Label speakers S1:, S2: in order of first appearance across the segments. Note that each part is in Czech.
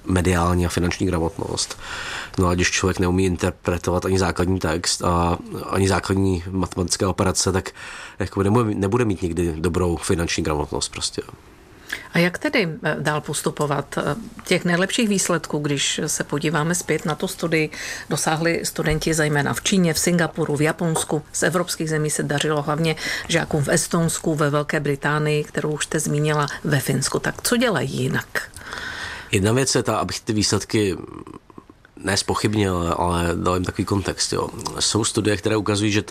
S1: mediální a finanční gramotnost. No a když člověk neumí interpretovat ani základní text a ani základní matematické operace, tak jako nebude mít nikdy dobrou finanční gramotnost prostě.
S2: A jak tedy dál postupovat? Těch nejlepších výsledků, když se podíváme zpět na tu studii, dosáhli studenti zejména v Číně, v Singapuru, v Japonsku. Z evropských zemí se dařilo hlavně žákům v Estonsku, ve Velké Británii, kterou už jste zmínila, ve Finsku. Tak co dělají jinak?
S1: Jedna věc je ta, abych ty výsledky nezpochybnil, ale dal jim takový kontext. Jo. Jsou studie, které ukazují, že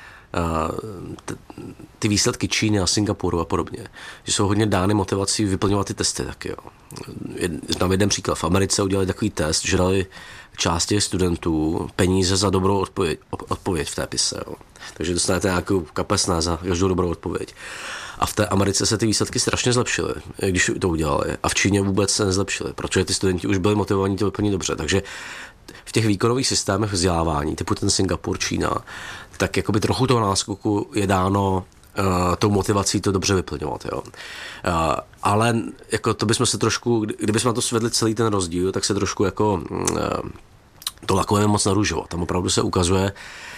S1: ty výsledky Číny a Singapuru a podobně, že jsou hodně dány motivací vyplňovat ty testy taky. Jo. Znám jeden příklad. V Americe udělali takový test, že dali části studentů peníze za dobrou odpověď v té pise. Jo. Takže dostanete nějakou kapesné za každou dobrou odpověď. A v té Americe se ty výsledky strašně zlepšily, když to udělali. A v Číně vůbec se nezlepšily, protože ty studenti už byli motivovaní to vyplnit dobře. Takže v těch výkonových systémech vzdělávání, typu ten Singapur, Čína, tak jakoby trochu toho náskoku je dáno tou motivací to dobře vyplňovat. Jo. Ale jako to bychom se trošku, kdybychom na to svedli celý ten rozdíl, tak se trošku jako to lakujeme moc na růžovo. Tam opravdu se ukazuje,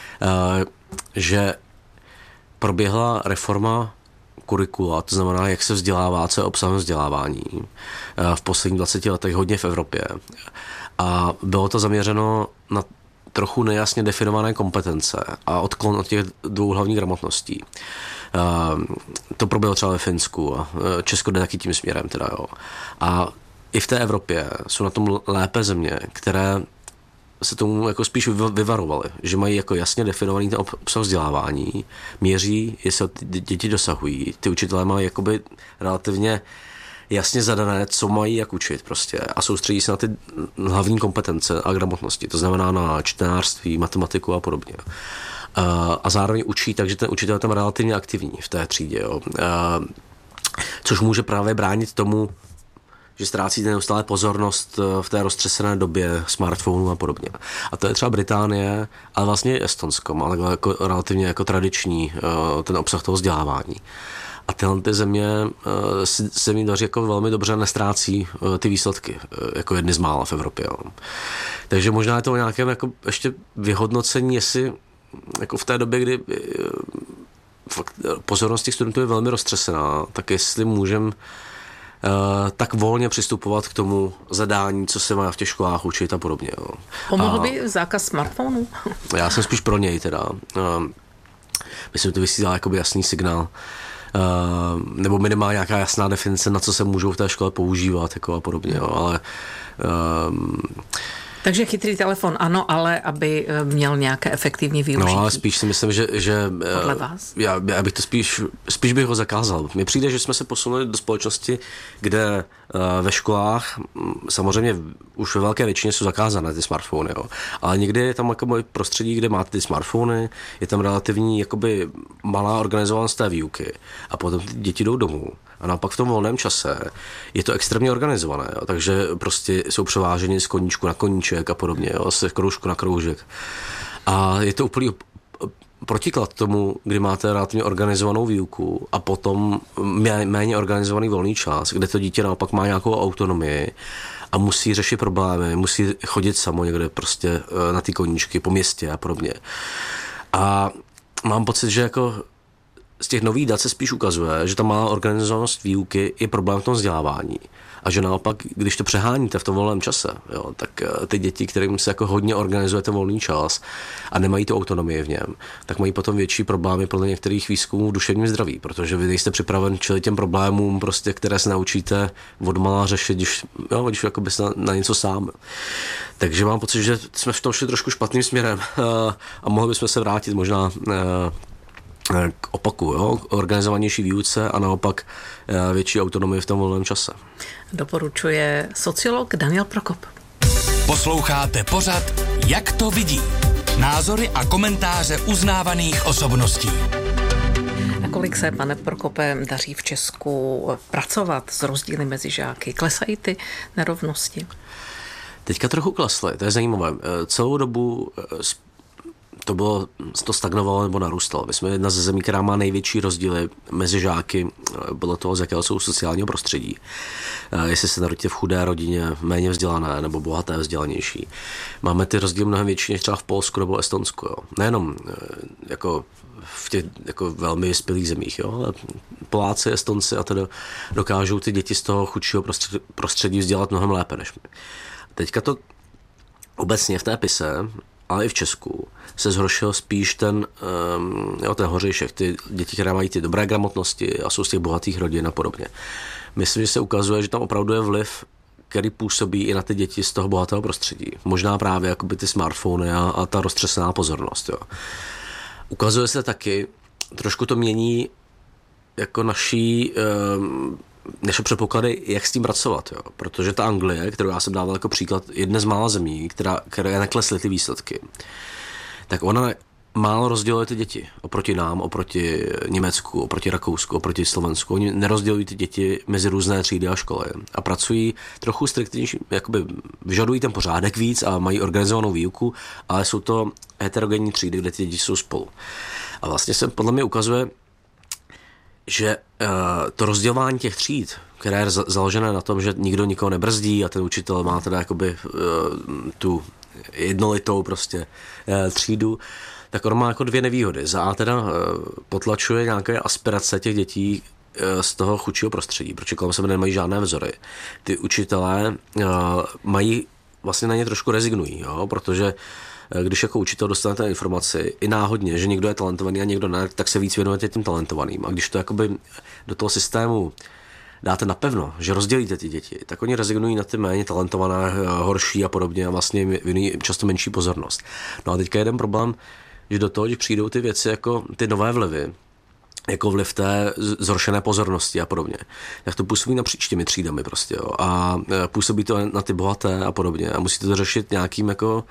S1: že proběhla reforma kurikula, to znamená, jak se vzdělává, co je obsahem vzdělávání v posledních 20 letech hodně v Evropě. A bylo to zaměřeno na trochu nejasně definované kompetence a odklon od těch dvou hlavních gramotností. To proběhlo třeba ve Finsku a Česko jde taky tím směrem. Teda, jo. A i v té Evropě jsou na tom lépe země, které se tomu jako spíš vyvarovaly, že mají jako jasně definovaný ten obsah vzdělávání, měří, jestli ty děti dosahují. Ty učitelé mají jakoby relativně jasně zadané, co mají jak učit prostě a soustředí se na ty hlavní kompetence a gramotnosti, to znamená na čtenářství, matematiku a podobně. A zároveň učí, takže ten učitel je tam relativně aktivní v té třídě, jo. Což může právě bránit tomu, že ztrácíte neustále pozornost v té roztřesené době smartphonů a podobně. A to je třeba Británie, ale vlastně Estonsko, má takhle jako relativně jako tradiční ten obsah toho vzdělávání. A tyhle ty země se mi daří jako velmi dobře, nestrácí ty výsledky, jako jedny z mála v Evropě. Jo. Takže možná je to o nějakém jako ještě vyhodnocení, jestli jako v té době, kdy fakt pozornost těch studentů je velmi roztřesená, tak jestli můžeme tak volně přistupovat k tomu zadání, co se má v těch školách učit a podobně. Jo.
S2: Pomohl by zákaz smartphonů?
S1: Já jsem spíš pro něj teda. Myslím, že to vysílá jakoby jasný signál. Nebo minimálně nějaká jasná definice, na co se můžou v té škole používat jako a podobně. Jo. Ale
S2: takže chytrý telefon ano, ale aby měl nějaké efektivní využití.
S1: No ale spíš si myslím, že
S2: podle vás?
S1: Já bych to spíš bych ho zakázal. Mně přijde, že jsme se posunuli do společnosti, kde ve školách samozřejmě už ve velké většině jsou zakázané ty smartfony, jo. Ale někdy je tam jako moje prostředí, kde máte ty smartfony, je tam relativní jakoby malá organizovanost té výuky a potom ty děti jdou domů. A naopak v tom volném čase je to extrémně organizované, jo. Takže prostě jsou převáženi z koníčku na koníček a podobně, jo, z kroužku na kroužek. A je to úplný protiklad tomu, kdy máte relativně organizovanou výuku a potom méně organizovaný volný čas, kde to dítě naopak má nějakou autonomii a musí řešit problémy, musí chodit samo někde prostě na ty koníčky po městě a podobně. A mám pocit, že jako z těch nových dat se spíš ukazuje, že ta malá organizovanost výuky je problém v tom vzdělávání. A že naopak, když to přeháníte v tom volném čase, jo, tak ty děti, kterým se jako hodně organizuje ten volný čas a nemají tu autonomii v něm, tak mají potom větší problémy podle některých výzkumů v duševním zdraví, protože vy nejste připraven čelit těm problémům, prostě, které se naučíte odmala řešit, když jako byste na něco sám. Takže mám pocit, že jsme v tom šli trošku špatným směrem a mohli bychom se vrátit možná k opaku, jo? Organizovanější výuce a naopak větší autonomie v tom volném čase.
S2: Doporučuje sociolog Daniel Prokop.
S3: Posloucháte pořad Jak to vidí? Názory a komentáře uznávaných osobností.
S2: A kolik se, pane Prokope, daří v Česku pracovat s rozdíly mezi žáky? Klesají ty nerovnosti?
S1: Teďka trochu klesly, to je zajímavé. Celou dobu to stagnovalo nebo narůstalo. My jsme jedna ze zemí, která má největší rozdíly mezi žáky podle toho, z jakého jsou sociálního prostředí. Jestli se narodíte v chudé rodině, méně vzdělané nebo bohaté, vzdělanější. Máme ty rozdíly mnohem větší než třeba v Polsku nebo Estonsku. Jo. Nejenom jako v těch jako velmi vyspělých zemích. Jo. Ale Poláci, Estonci a teda dokážou ty děti z toho chudšího prostředí vzdělat mnohem lépe než my. Teďka to obecně v té PISE, ale i v Česku, se zhoršil spíš ten hořejšek, ty děti, které mají ty dobré gramotnosti a jsou z těch bohatých rodin a podobně. Myslím, že se ukazuje, že tam opravdu je vliv, který působí i na ty děti z toho bohatého prostředí. Možná právě jakoby ty smartfony a ta roztřesená pozornost. Jo. Ukazuje se taky, trošku to mění jako naše předpoklady, jak s tím pracovat. Jo. Protože ta Anglie, kterou já jsem dával jako příklad, jedna z mála zemí, které neklesly ty výsledky, tak ona málo rozděluje ty děti oproti nám, oproti Německu, oproti Rakousku, oproti Slovensku. Oni nerozdělují ty děti mezi různé třídy a školy a pracují trochu striktnější, jakoby vyžadují ten pořádek víc a mají organizovanou výuku, ale jsou to heterogenní třídy, kde ty děti jsou spolu. A vlastně se podle mě ukazuje, že to rozdělování těch tříd, které je založené na tom, že nikdo nikoho nebrzdí a ten učitel má teda jakoby tu jednolitou prostě třídu, tak on má jako dvě nevýhody. Za A teda potlačuje nějaké aspirace těch dětí z toho chudšího prostředí, protože kolem sebe nemají žádné vzory. Ty učitelé mají, vlastně na ně trošku rezignují, jo? Protože když jako učitel dostanete informaci i náhodně, že někdo je talentovaný a někdo ne, tak se víc věnujete tím talentovaným. A když to jakoby do toho systému dáte napevno, že rozdělíte ty děti, tak oni rezignují na ty méně talentované, horší a podobně a vlastně věnují často menší pozornost. No a teďka jeden problém, že do toho, když přijdou ty věci jako ty nové vlivy, jako vliv té zhoršené pozornosti a podobně, tak to působí napříč těmi třídami prostě, jo. A působí to na ty bohaté a podobně a musíte to řešit nějakým jako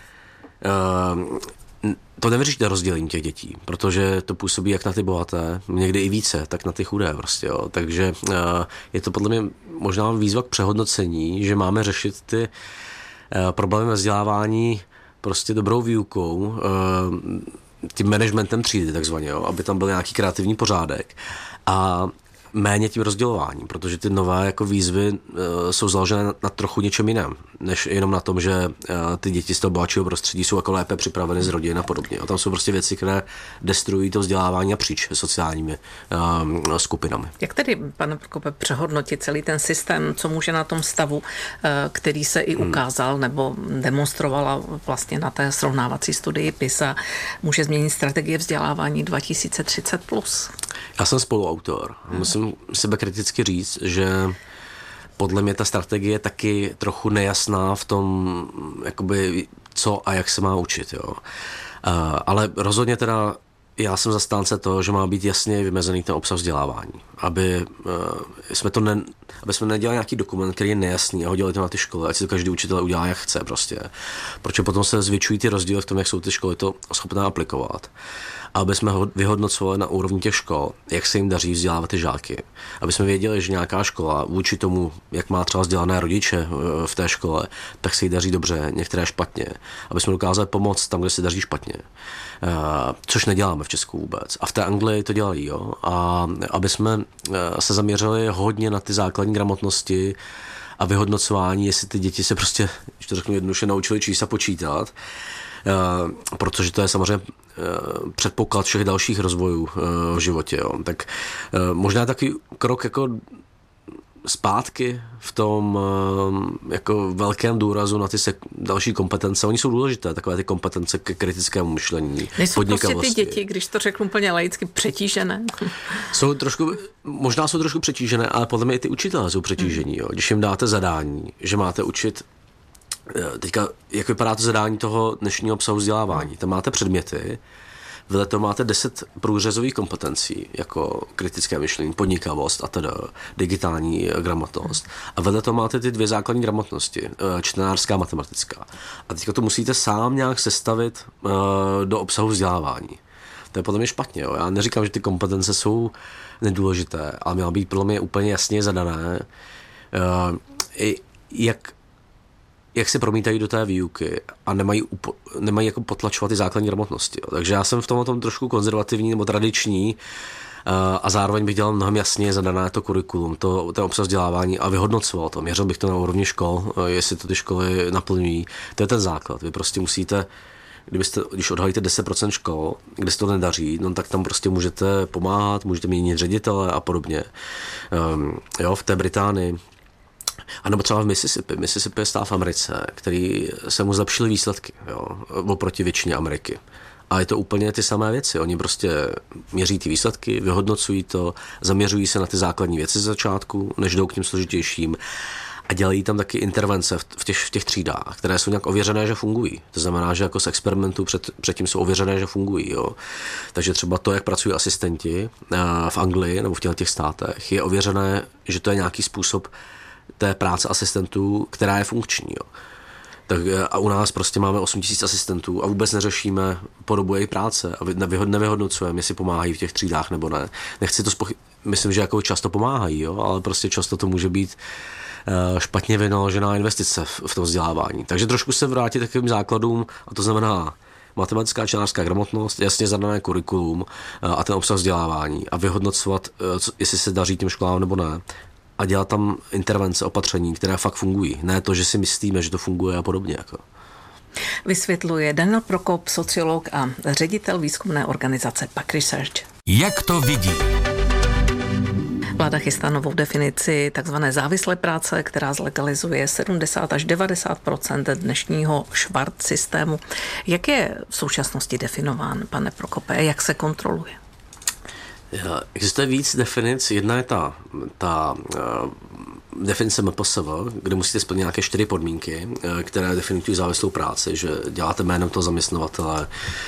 S1: to nevyřešíte rozdělení těch dětí, protože to působí jak na ty bohaté, někdy i více, tak na ty chudé prostě, jo. Takže je to podle mě možná výzva k přehodnocení, že máme řešit ty problémy ve vzdělávání prostě dobrou výukou, tím managementem třídy takzvaně, jo, aby tam byl nějaký kreativní pořádek a méně tím rozdělováním, protože ty nové jako výzvy jsou založené na trochu něčem jiném, než jenom na tom, že ty děti z toho bohatšího prostředí jsou jako lépe připraveny z rodin a podobně. Tam jsou prostě věci, které destruují to vzdělávání napříč sociálními skupinami.
S2: Jak tedy, pane Prokope, přehodnotit celý ten systém, co může na tom stavu, který se i ukázal nebo demonstrovala vlastně na té srovnávací studii PISA, může změnit strategie vzdělávání 2030+?
S1: Já jsem spoluautor. Musím sebe kriticky říct, že podle mě ta strategie je taky trochu nejasná v tom, jakoby, co a jak se má učit. Jo. Ale rozhodně teda já jsem zastánce toho, že má být jasně vymezený ten obsah vzdělávání. Aby jsme nedělali nějaký dokument, který je nejasný a hodili to na ty školy, ať si to každý učitel udělá, jak chce prostě. Protože potom se zvětšují ty rozdíly v tom, jak jsou ty školy to schopné aplikovat. Aby jsme vyhodnocovali na úrovni těch škol, jak se jim daří vzdělávat ty žáky. Aby jsme věděli, že nějaká škola vůči tomu, jak má třeba vzdělané rodiče v té škole, tak se jí daří dobře, některé špatně. Aby jsme dokázali pomoct tam, kde se daří špatně. Což neděláme v Česku vůbec. A v té Anglii to dělají. Jo? A aby jsme se zaměřili hodně na ty základní gramotnosti a vyhodnocování, jestli ty děti se prostě, když to řeknu jednoduše, naučili číst a počítat, protože to je samozřejmě předpoklad všech dalších rozvojů v životě. Jo. Tak možná takový krok jako zpátky v tom jako velkém důrazu na ty další kompetence. Oni jsou důležité, takové ty kompetence ke kritickému myšlení,
S2: nejsou prostě ty děti, když to řeknu úplně laicky, přetížené?
S1: Možná jsou trošku přetížené, ale podle mě i ty učitelé jsou přetížení. Jo. Když jim dáte zadání, že máte učit teďka, jak vypadá to zadání toho dnešního obsahu vzdělávání. Tam máte předměty, vedle toho máte 10 průřezových kompetencí, jako kritické myšlení, podnikavost a teda digitální gramotnost. A vedle toho máte ty 2 základní gramotnosti, čtenářská a matematická. A teďka to musíte sám nějak sestavit do obsahu vzdělávání. To je podle mě špatně. Jo. Já neříkám, že ty kompetence jsou nedůležité, ale měla být podle mě úplně jasně zadané, jak jak se promítají do té výuky a nemají jako potlačovat ty základní gramotnosti. Jo. Takže já jsem v tom trošku konzervativní nebo tradiční a zároveň bych dělal mnohem jasně zadané to kurikulum, ten obsah vzdělávání a vyhodnocoval to. Měřil bych to na úrovni škol, jestli to ty školy naplňují. To je ten základ. Vy prostě musíte, když odhalíte 10% škol, kde se to nedaří, no tak tam prostě můžete pomáhat, můžete měnit ředitele a podobně. Jo, v té Británii. A nebo třeba v Mississippi. Mississippi je stát v Americe, který se mu zlepšily výsledky, jo, oproti většině Ameriky. A je to úplně ty samé věci. Oni prostě měří ty výsledky, vyhodnocují to, zaměřují se na ty základní věci z začátku, než jdou k těm složitějším. A dělají tam taky intervence v těch třídách, které jsou nějak ověřené, že fungují. To znamená, že jako z experimentů předtím jsou ověřené, že fungují. Jo. Takže třeba to, jak pracují asistenti v Anglii nebo v těch státech, je ověřené, že to je nějaký způsob té práce asistentů, která je funkční. Jo. Tak a u nás prostě máme 8 000 asistentů a vůbec neřešíme podobu jejich práce a nevyhodnocujeme, jestli pomáhají v těch třídách nebo ne. Nechci to myslím, že jako často pomáhají, jo, ale prostě často to může být špatně vynaložená investice v tom vzdělávání. Takže trošku se vrátit takovým základům, a to znamená matematická čtenářská gramotnost, jasně zadané kurikulum a ten obsah vzdělávání a vyhodnocovat, jestli se daří těm školám nebo ne. A dělat tam intervence, opatření, které fakt fungují. Ne to, že si myslíme, že to funguje a podobně. Jako.
S2: Vysvětluje Daniel Prokop, sociolog a ředitel výzkumné organizace PAQ Research.
S3: Jak to vidí?
S2: Vláda chystá novou definici takzvané závislé práce, která zlegalizuje 70 až 90% dnešního švart systému. Jak je v současnosti definován, pane Prokope? Jak se kontroluje?
S1: Existuje víc definic. Jedna je ta definice MPSV, kde musíte splnit nějaké 4 podmínky, které definují závislou práci, že děláte jménem toho zaměstnavatele,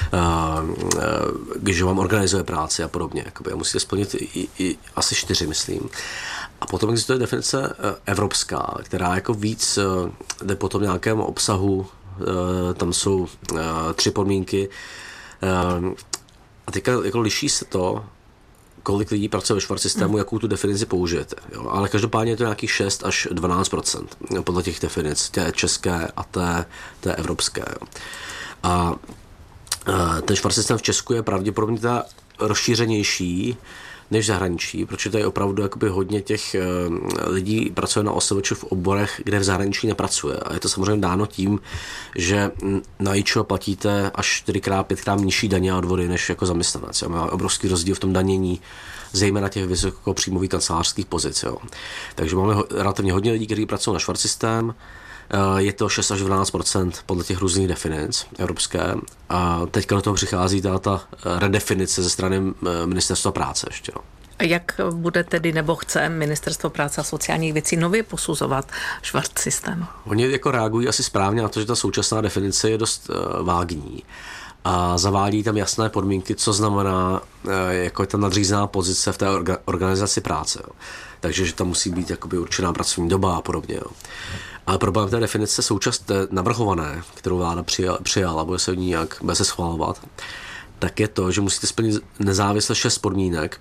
S1: když vám organizuje práci a podobně. A musíte splnit i asi 4, myslím. A potom existuje definice evropská, která jako víc jde po tom nějakém obsahu, tam jsou 3 podmínky. A teďka jako liší se to, kolik lidí pracuje ve švart systému, jakou tu definici použijete. Jo. Ale každopádně je to nějakých 6 až 12% podle těch definic, té české a té evropské. Jo. A ten švart systém v Česku je pravděpodobně ta rozšířenější než v zahraničí, protože tady opravdu jakoby hodně těch lidí pracuje na OSVČ v oborech, kde v zahraničí nepracuje. A je to samozřejmě dáno tím, že na IČO platíte až 4x, 5x nižší daně a odvody než jako zaměstnanec. Má obrovský rozdíl v tom danění, zejména těch vysokopříjmových kancelářských pozic. Jo. Takže máme relativně hodně lidí, kteří pracují na švart systém. Je to 6 až 12% podle těch různých definic evropské. A teďka do toho přichází ta redefinice ze strany Ministerstva práce ještě. No.
S2: A jak bude tedy nebo chce Ministerstvo práce a sociálních věcí nově posuzovat švart systém?
S1: Oni jako reagují asi správně na to, že ta současná definice je dost vágní. A zavádí tam jasné podmínky, co znamená jako ta nadřízená pozice v té organizaci práce. Jo. Takže že tam musí být jakoby určená pracovní doba a podobně. Jo. Ale problém té definice současné navrhované, kterou vláda přijala, bude se schvalovat, tak je to, že musíte splnit nezávisle 6 podmínek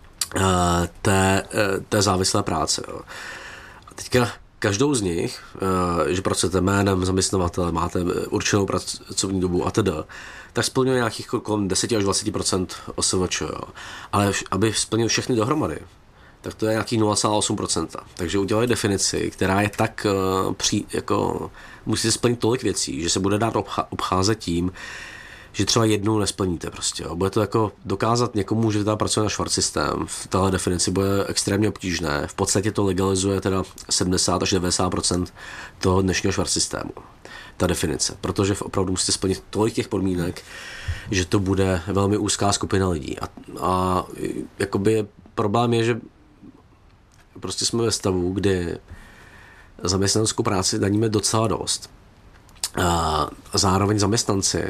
S1: té závislé práce. Jo. A teďka každou z nich, že pracujete jménem zaměstnavatele, máte určenou pracovní dobu a tedy, tak splňuje nějakých kolem 10 až 20% OSVČ. Jo. Ale aby splnil všechny dohromady, tak to je nějakých 0,8%. Takže udělali definici, která je tak jako musíte splnit tolik věcí, že se bude dát obcházet tím, že třeba jednou nesplníte prostě. Jo. Bude to jako dokázat někomu, že teda pracuje na švart systém. V téhle definici bude extrémně obtížné. V podstatě to legalizuje teda 70 až 90% toho dnešního švart systému. Ta definice. Protože opravdu musíte splnit tolik těch podmínek, že to bude velmi úzká skupina lidí. A jakoby problém je, že prostě jsme ve stavu, kdy zaměstnaneckou práci daníme docela dost. A zároveň zaměstnanci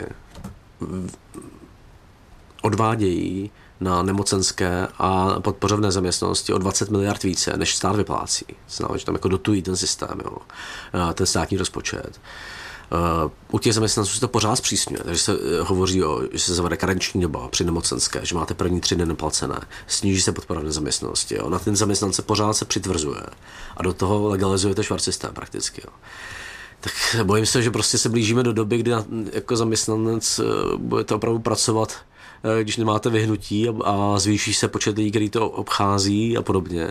S1: odvádějí na nemocenské a podpoře v nezaměstnanosti o 20 miliard více, než stát vyplácí. Znamená, že tam jako dotují ten systém, jo, ten státní rozpočet. U těch zaměstnanců se to pořád zpřísňuje, takže se hovoří že se zavede karenční doba při nemocenské, že máte první 3 dny neplacené, sníží se podpora v nezaměstnanosti. Jo. Na ten zaměstnance pořád se přitvrzuje a do toho legalizujete švart systém prakticky. Jo. Tak bojím se, že prostě se blížíme do doby, kdy jako zaměstnanec budete opravdu pracovat, když nemáte vyhnutí a zvýší se počet lidí, který to obchází a podobně.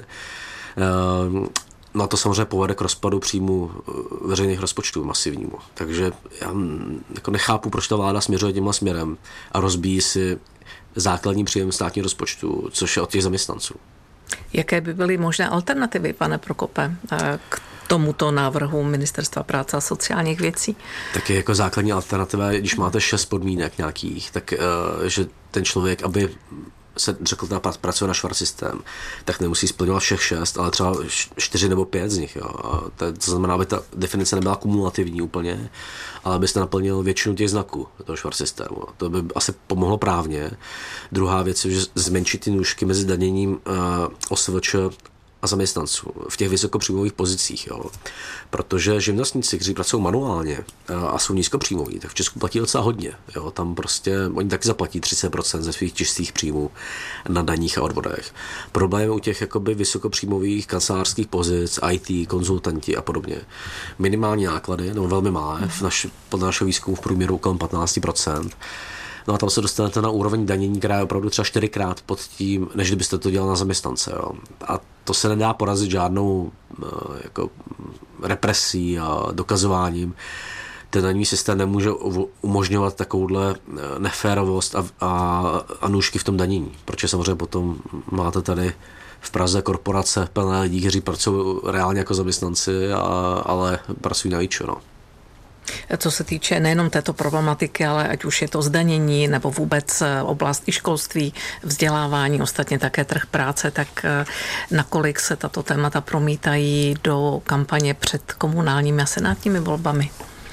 S1: No a to samozřejmě povede k rozpadu příjmu veřejných rozpočtů masivnímu. Takže já jako nechápu, proč ta vláda směřuje tímhle směrem a rozbíjí si základní příjem státního rozpočtu, což je od těch zaměstnanců.
S2: Jaké by byly možné alternativy, pane Prokope, k tomuto návrhu Ministerstva práce a sociálních věcí?
S1: Tak je jako základní alternativa, když máte 6 podmínek nějakých, tak že ten člověk, aby se řekl, pracuje na švart systém, tak nemusí splňovat všech 6, ale třeba 4 nebo 5 z nich. Jo. A to znamená, aby ta definice nebyla kumulativní úplně, ale abyste naplnil většinu těch znaků toho švart systému. To by asi pomohlo právně. Druhá věc je, že zmenšit ty nůžky mezi daněním OSVČ a zaměstnanců v těch vysokopříjmových pozicích. Jo. Protože živnostníci, kteří pracují manuálně a jsou nízkopříjmoví, tak v Česku platí docela hodně. Jo. Tam prostě oni taky zaplatí 30% ze svých čistých příjmů na daních a odvodech. Problém u těch jakoby vysokopříjmových kancelářských pozic, IT, konzultanti a podobně. Minimální náklady, nebo velmi malé, podle našeho výzkumu v průměru kolem 15%. No a tam se dostanete na úroveň danění, která je opravdu třeba 4krát pod tím, než kdybyste to dělal na zaměstnance. Jo. A to se nedá porazit žádnou jako represí a dokazováním. Ten daňový systém nemůže umožňovat takovouhle neférovost a nůžky v tom danění. Protože samozřejmě potom máte tady v Praze korporace plné lidí, kteří pracují reálně jako zaměstnanci, ale pracují na IČO. No.
S2: Co se týče nejenom této problematiky, ale ať už je to zdanění nebo vůbec oblast i školství, vzdělávání, ostatně také trh práce, tak nakolik se tato témata promítají do kampaně před komunálními a senátními volbami?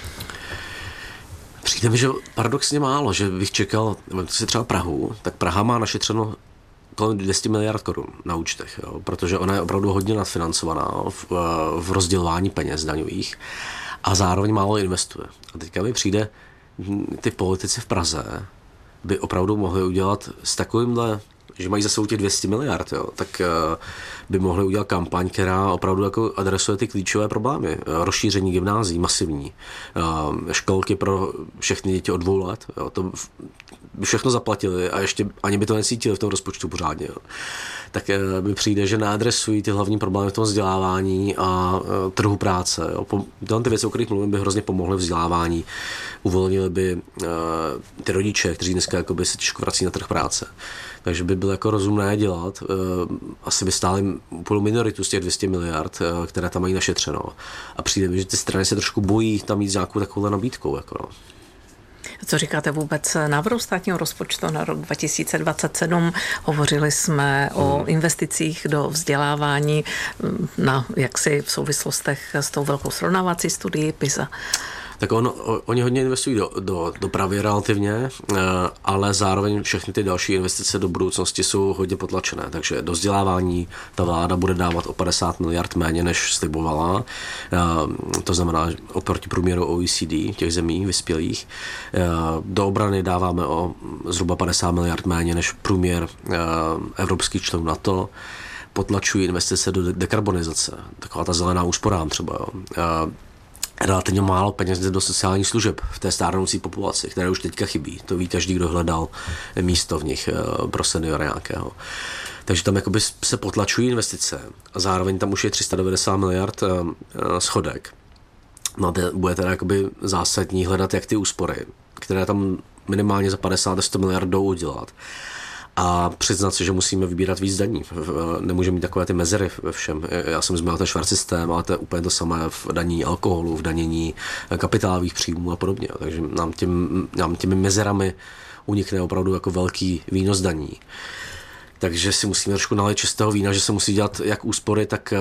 S1: Přijde mi, že paradoxně málo, že bych čekal, si třeba Prahu, tak Praha má našetřeno kolem 200 miliard korun na účtech, jo, protože ona je opravdu hodně nadfinancovaná v rozdělování peněz daňových a zároveň málo investuje. A teďka mi přijde, ty politici v Praze by opravdu mohli udělat s takovýmhle, že mají za sebou těch 200 miliard, jo, tak by mohli udělat kampaň, která opravdu jako adresuje ty klíčové problémy. Rozšíření gymnázií, masivní. Školky pro všechny děti od 2 let. Jo, to by všechno zaplatili a ještě ani by to necítili v tom rozpočtu pořádně. Jo. Tak mi přijde, že neadresují ty hlavní problémy v tom vzdělávání a trhu práce. Jo. Ty věci, o kterých mluvím, by hrozně pomohly vzdělávání. Uvolnili by ty rodiče, kteří dneska jakoby se těžko vrací na trh práce. Takže by bylo jako rozumné dělat. Asi by stály úplnou minoritu z těch 200 miliard, které tam mají našetřeno. A přijde mi, že ty strany se trošku bojí tam mít nějakou takovou nabídkou. Jako no.
S2: Co říkáte vůbec návrhu státního rozpočtu na rok 2027? Hovořili jsme o investicích do vzdělávání jaksi v souvislostech s tou velkou srovnávací studií PISA.
S1: Tak oni hodně investují do dopravy relativně, ale zároveň všechny ty další investice do budoucnosti jsou hodně potlačené. Takže do vzdělávání ta vláda bude dávat o 50 miliard méně, než slibovala. To znamená oproti průměru OECD, těch zemí vyspělých. Do obrany dáváme o zhruba 50 miliard méně, než průměr evropských členů NATO. Potlačují investice do dekarbonizace. Taková ta zelená úsporám třeba. Jo. Relativně málo peněz do sociálních služeb v té stárnoucí populaci, které už teďka chybí. To ví každý, kdo hledal místo v nich pro seniory nějakého. Takže tam jakoby se potlačují investice a zároveň tam už je 390 miliard schodek. No, bude teda jakoby zásadní hledat, jak ty úspory, které tam minimálně za 50 až 100 miliard jdou udělat. A přiznat si, že musíme vybírat víc daní. Nemůžeme mít takové ty mezery ve všem. Já jsem zmínil ten švart systém, ale to je úplně to samé v danění alkoholu, v danění kapitálových příjmů a podobně. Takže nám těmi mezerami unikne opravdu jako velký výnos daní. Takže si musíme trošku nalít čistého vína, že se musí dělat jak úspory, tak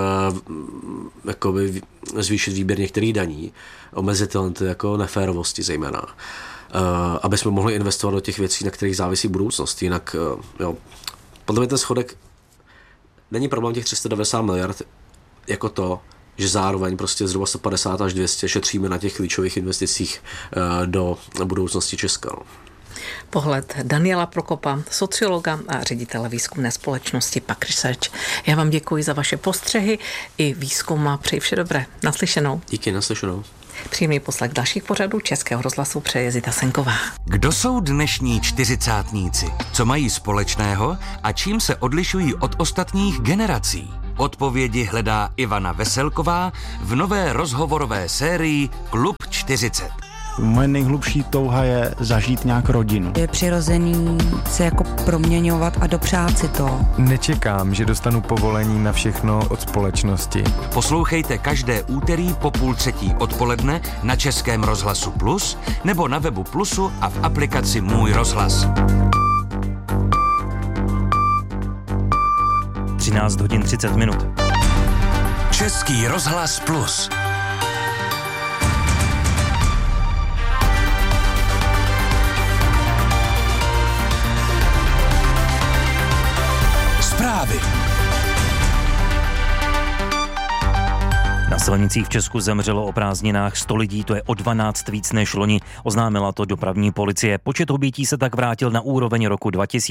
S1: jakoby zvýšit výběr některých daní, omezit ty jako neférovosti zejména. Aby jsme mohli investovat do těch věcí, na kterých závisí budoucnost. Jinak, jo, podle mě ten schodek není problém těch 390 miliard jako to, že zároveň prostě zhruba 150 až 200 šetříme na těch klíčových investicích do budoucnosti Česka. No.
S2: Pohled Daniela Prokopa, sociologa a ředitele výzkumné společnosti PAQ Research. Já vám děkuji za vaše postřehy i výzkum a přeji vše dobré. Naslyšenou.
S1: Díky, naslyšenou.
S2: Příjemný poslech dalších pořadů Českého rozhlasu přeje Zita Senková.
S3: Kdo jsou dnešní čtyřicátníci? Co mají společného a čím se odlišují od ostatních generací? Odpovědi hledá Ivana Veselková v nové rozhovorové sérii Klub 40.
S4: Moje nejhlubší touha je zažít nějak rodinu.
S5: Je přirozený se jako proměňovat a dopřát si to.
S6: Nečekám, že dostanu povolení na všechno od společnosti.
S3: Poslouchejte každé úterý po 2:30 odpoledne na Českém rozhlasu Plus nebo na webu Plusu a v aplikaci Můj rozhlas.
S7: 13:30.
S3: Český rozhlas Plus. Zprávy.
S7: Na silnicích v Česku zemřelo o prázdninách 100 lidí, to je o 12 víc než loni, oznámila to dopravní policie. Počet obětí se tak vrátil na úroveň roku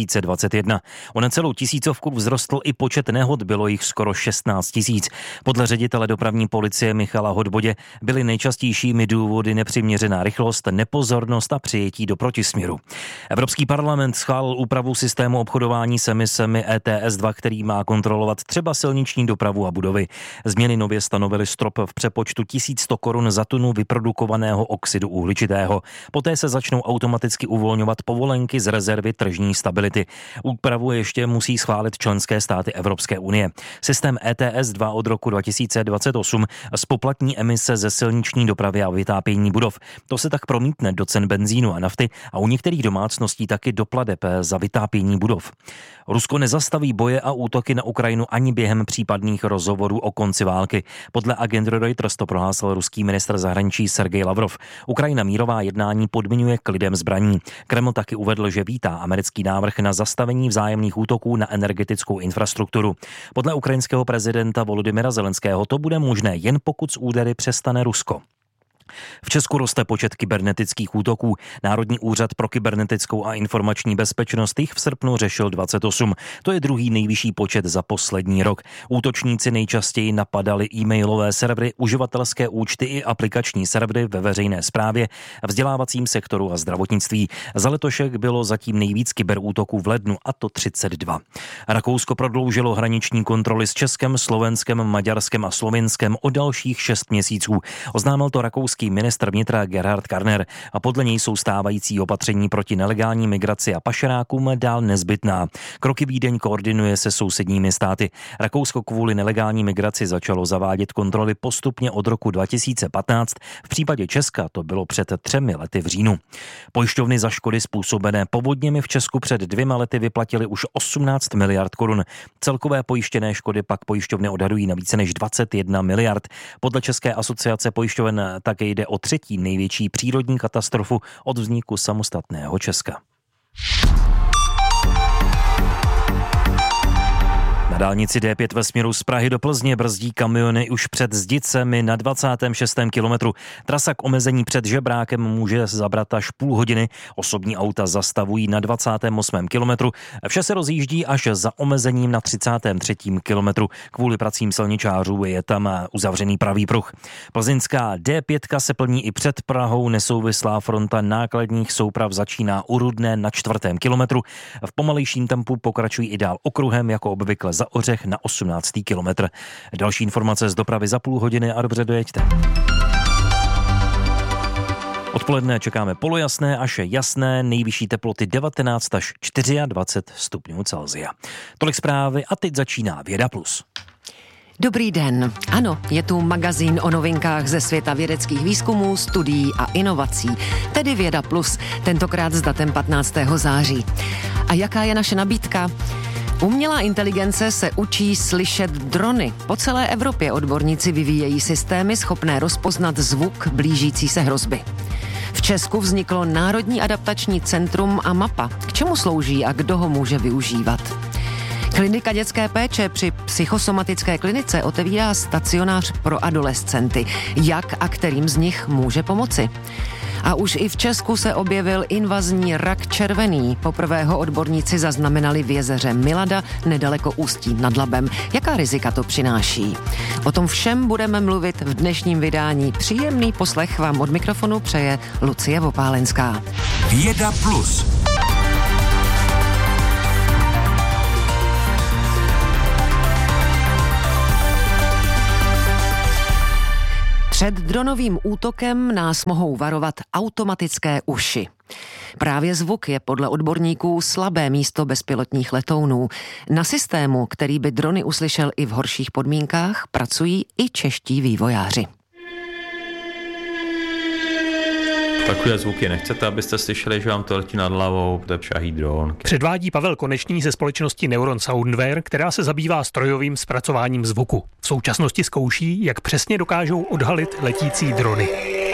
S7: 2021. O necelou tisícovku vzrostl i počet nehod, bylo jich skoro 16 000. Podle ředitele dopravní policie Michala Hodbodě byly nejčastějšími důvody nepřiměřená rychlost, nepozornost a přijetí do protisměru. Evropský parlament schválil úpravu systému obchodování s emisemi ETS2, který má kontrolovat třeba silniční dopravu a budovy. Změny nově stanovily strop v přepočtu 1100 korun za tunu vyprodukovaného oxidu uhličitého. Poté se začnou automaticky uvolňovat povolenky z rezervy tržní stability. Úpravu ještě musí schválit členské státy Evropské unie. Systém ETS2 od roku 2028 zpoplatní emise ze silniční dopravy a vytápění budov. To se tak promítne do cen benzínu a nafty a u některých domácností taky do plateb za vytápění budov. Rusko nezastaví boje a útoky na Ukrajinu ani během případných rozhovorů o konci války. Podle agentury Reuters to prohlásil ruský ministr zahraničí Sergej Lavrov. Ukrajina mírová jednání podmiňuje klidem zbraní. Kreml taky uvedl, že vítá americký návrh na zastavení vzájemných útoků na energetickou infrastrukturu. Podle ukrajinského prezidenta Volodymyra Zelenského to bude možné jen pokud z údery přestane Rusko. V Česku roste počet kybernetických útoků. Národní úřad pro kybernetickou a informační bezpečnost jich v srpnu řešil 28. To je druhý nejvyšší počet za poslední rok. Útočníci nejčastěji napadali e-mailové servery, uživatelské účty i aplikační servery ve veřejné správě, vzdělávacím sektoru a zdravotnictví. Za letošek bylo zatím nejvíc kyberútoků v lednu, a to 32. Rakousko prodloužilo hraniční kontroly s Českem, Slovenskem, Maďarskem a Slovinskem o dalších 6 měsíců. Oznámil to rakouský ministr vnitra Gerhard Karner a podle něj jsou stávající opatření proti nelegální migraci a pašerákům dál nezbytná. Kroky Vídeň koordinuje se sousedními státy. Rakousko kvůli nelegální migraci začalo zavádět kontroly postupně od roku 2015. V případě Česka to bylo před 3 lety v říjnu. Pojišťovny za škody způsobené povodněmi v Česku před 2 lety vyplatily už 18 miliard korun. Celkové pojištěné škody pak pojišťovny odhadují na více než 21 miliard. Podle České asociace pojišťoven také jde o 3. největší přírodní katastrofu od vzniku samostatného Česka. Na dálnici D5 ve směru z Prahy do Plzně brzdí kamiony už před Zdicemi na 26. kilometru. Trasa k omezení před Žebrákem může zabrat až půl hodiny. Osobní auta zastavují na 28. kilometru. Vše se rozjíždí až za omezením na 33. kilometru. Kvůli pracím silničářů je tam uzavřený pravý pruh. Plzeňská D5 se plní i před Prahou. Nesouvislá fronta nákladních souprav začíná u Rudné na 4. kilometru. V pomalejším tempu pokračují i dál okruhem jako obvykle za Ořech na 18. kilometr. Další informace z dopravy za půl hodiny a dobře dojeďte. Odpoledne čekáme polojasné až jasné, nejvyšší teploty 19 až 24 stupňů Celsia. Tolik zprávy a teď začíná Věda Plus.
S8: Dobrý den. Ano, je tu magazín o novinkách ze světa vědeckých výzkumů, studií a inovací, tedy Věda Plus, tentokrát s datem 15. září. A jaká je naše nabídka? Umělá inteligence se učí slyšet drony. Po celé Evropě odborníci vyvíjejí systémy schopné rozpoznat zvuk blížící se hrozby. V Česku vzniklo Národní adaptační centrum a mapa. K čemu slouží a kdo ho může využívat? Klinika dětské péče při psychosomatické klinice otevírá stacionář pro adolescenty. Jak a kterým z nich může pomoci? A už i v Česku se objevil invazní rak červený. Poprvé ho odborníci zaznamenali v jezeře Milada nedaleko Ústí nad Labem. Jaká rizika to přináší? O tom všem budeme mluvit v dnešním vydání. Příjemný poslech vám od mikrofonu přeje Lucie Vopálenská.
S3: Věda plus.
S8: Před dronovým útokem nás mohou varovat automatické uši. Právě zvuk je podle odborníků slabé místo bezpilotních letounů. Na systému, který by drony uslyšel i v horších podmínkách, pracují i čeští vývojáři.
S9: Takové zvuky nechcete, abyste slyšeli, že vám to letí nad hlavou, to je šahý dron.
S10: Předvádí Pavel Konečný ze společnosti Neuron Soundware, která se zabývá strojovým zpracováním zvuku. V současnosti zkouší, jak přesně dokážou odhalit letící drony.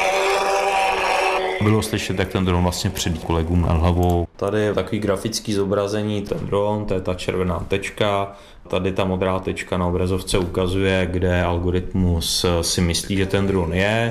S9: Bylo slyšet, jak ten dron vlastně předí kolegům nad hlavou. Tady je takový grafický zobrazení, ten dron, to je ta červená tečka. Tady ta modrá tečka na obrazovce ukazuje, kde algoritmus si myslí, že ten dron je.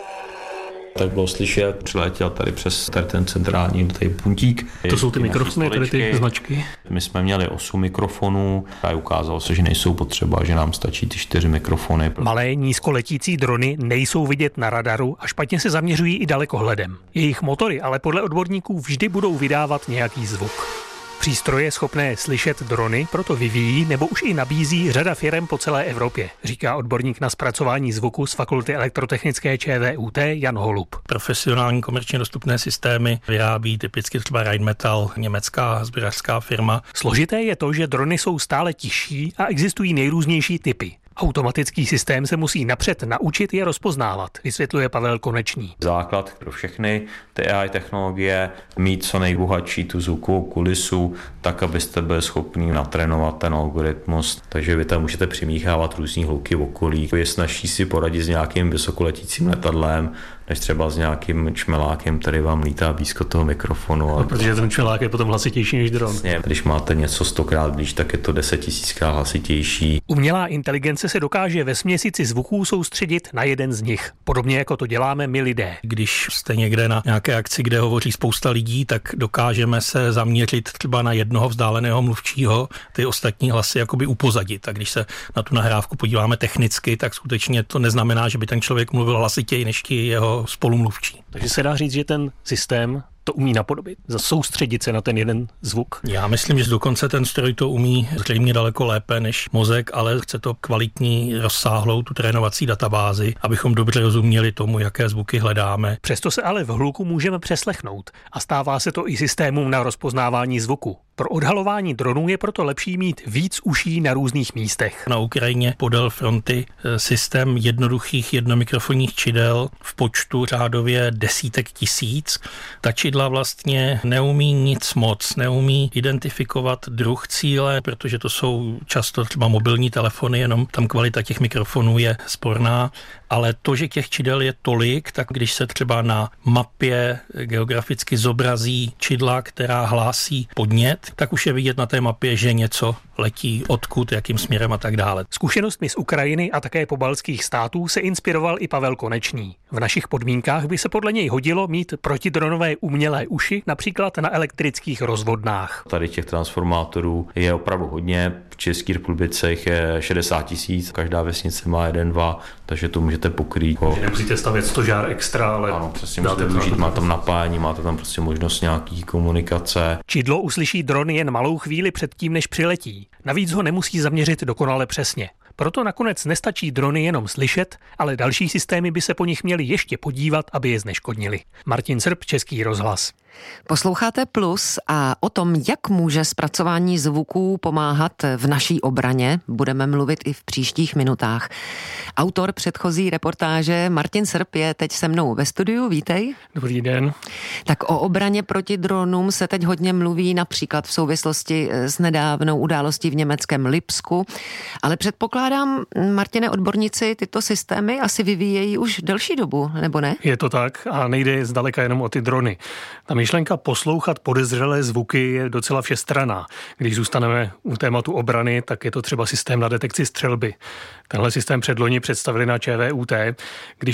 S9: Tak bylo slyšet, přiletěl tady přes tady ten centrální tady puntík.
S10: To jsou ty mikrofony, tady ty značky?
S9: My jsme měli 8 mikrofonů a ukázalo se, že nejsou potřeba, že nám stačí ty 4 mikrofony.
S10: Malé nízkoletící drony nejsou vidět na radaru a špatně se zaměřují i dalekohledem. Jejich motory ale podle odborníků vždy budou vydávat nějaký zvuk. Přístroje schopné slyšet drony proto vyvíjí nebo už i nabízí řada firem po celé Evropě, říká odborník na zpracování zvuku z Fakulty elektrotechnické ČVUT Jan Holub.
S11: Profesionální komerčně dostupné systémy vyrábí typicky třeba Rheinmetall, německá sběračská firma.
S10: Složité je to, že drony jsou stále tižší a existují nejrůznější typy. Automatický systém se musí napřed naučit je rozpoznávat, vysvětluje Pavel Konečný.
S9: Základ pro všechny ty AI technologie mít co nejbohatší tu zvukovou kulisu, tak abyste byli schopni natrénovat ten algoritmus. Takže vy tam můžete přimíchávat různý hluky v okolí. Je snazší si poradit s nějakým vysokoletícím letadlem, než třeba s nějakým čmelákem, který vám lítá blízko toho mikrofonu.
S10: No, protože ten čmelák je potom hlasitější než dron.
S9: Vlastně, když máte něco 100krát blíž, tak je to 10 000krát hlasitější.
S10: Umělá inteligence se dokáže ve směsici zvuků soustředit na jeden z nich. Podobně jako to děláme my lidé.
S11: Když jste někde na nějaké akci, kde hovoří spousta lidí, tak dokážeme se zaměřit třeba na jednoho vzdáleného mluvčího, ty ostatní hlasy jakoby upozadit. A když se na tu nahrávku podíváme technicky, tak skutečně to neznamená, že by ten člověk mluvil hlasitěji než ti jeho spolumluvčí.
S10: Takže se dá říct, že ten systém to umí napodobit, soustředit se na ten jeden zvuk?
S11: Já myslím, že dokonce ten stroj to umí zřejmě daleko lépe než mozek, ale chce to kvalitní, rozsáhlou tu trénovací databázi, abychom dobře rozuměli tomu, jaké zvuky hledáme.
S10: Přesto se ale v hluku můžeme přeslechnout a stává se to i systémům na rozpoznávání zvuku. Pro odhalování dronů je proto lepší mít víc uší na různých místech.
S11: Na Ukrajině podél fronty systém jednoduchých jednomikrofonních čidel v počtu řádově desítek tisíc. Ta čidla vlastně neumí nic moc, neumí identifikovat druh cíle, protože to jsou často třeba mobilní telefony, jenom tam kvalita těch mikrofonů je sporná, ale to, že těch čidel je tolik, tak když se třeba na mapě geograficky zobrazí čidla, která hlásí podnět, tak už je vidět na té mapě, že něco letí, odkud, jakým směrem a tak dále.
S10: Zkušenostmi z Ukrajiny a také pobaltských států se inspiroval i Pavel Konečný. V našich podmínkách by se podle něj hodilo mít protidronové umělé uši, například na elektrických rozvodnách.
S9: Tady těch transformátorů je opravdu hodně. V České republice jich je 60 000, každá vesnice má 1-2, takže to můžete pokrýt.
S10: Takže nemusíte stavět stožár extra, ale
S9: ano, přesně můžete využít, má tam napájení, máte tam prostě možnost nějaký komunikace.
S10: Čidlo uslyší dron jen malou chvíli předtím, než přiletí. Navíc ho nemusí zaměřit dokonale přesně. Proto nakonec nestačí drony jenom slyšet, ale další systémy by se po nich měly ještě podívat, aby je zneškodnili. Martin Srb, Český rozhlas.
S8: Posloucháte Plus a o tom, jak může zpracování zvuků pomáhat v naší obraně, budeme mluvit i v příštích minutách. Autor předchozí reportáže Martin Srb je teď se mnou ve studiu. Vítej.
S10: Dobrý den.
S8: Tak o obraně proti dronům se teď hodně mluví, například v souvislosti s nedávnou událostí v německém Lipsku, ale předpokládám, Martine, odborníci tyto systémy asi vyvíjejí už delší dobu, nebo ne?
S10: Je to tak a nejde zdaleka jenom o ty drony. Ta myšlenka poslouchat podezřelé zvuky je docela všestranná. Když zůstaneme u tématu obrany, tak je to třeba systém na detekci střelby. Tenhle systém předloni představili na ČVUT. Když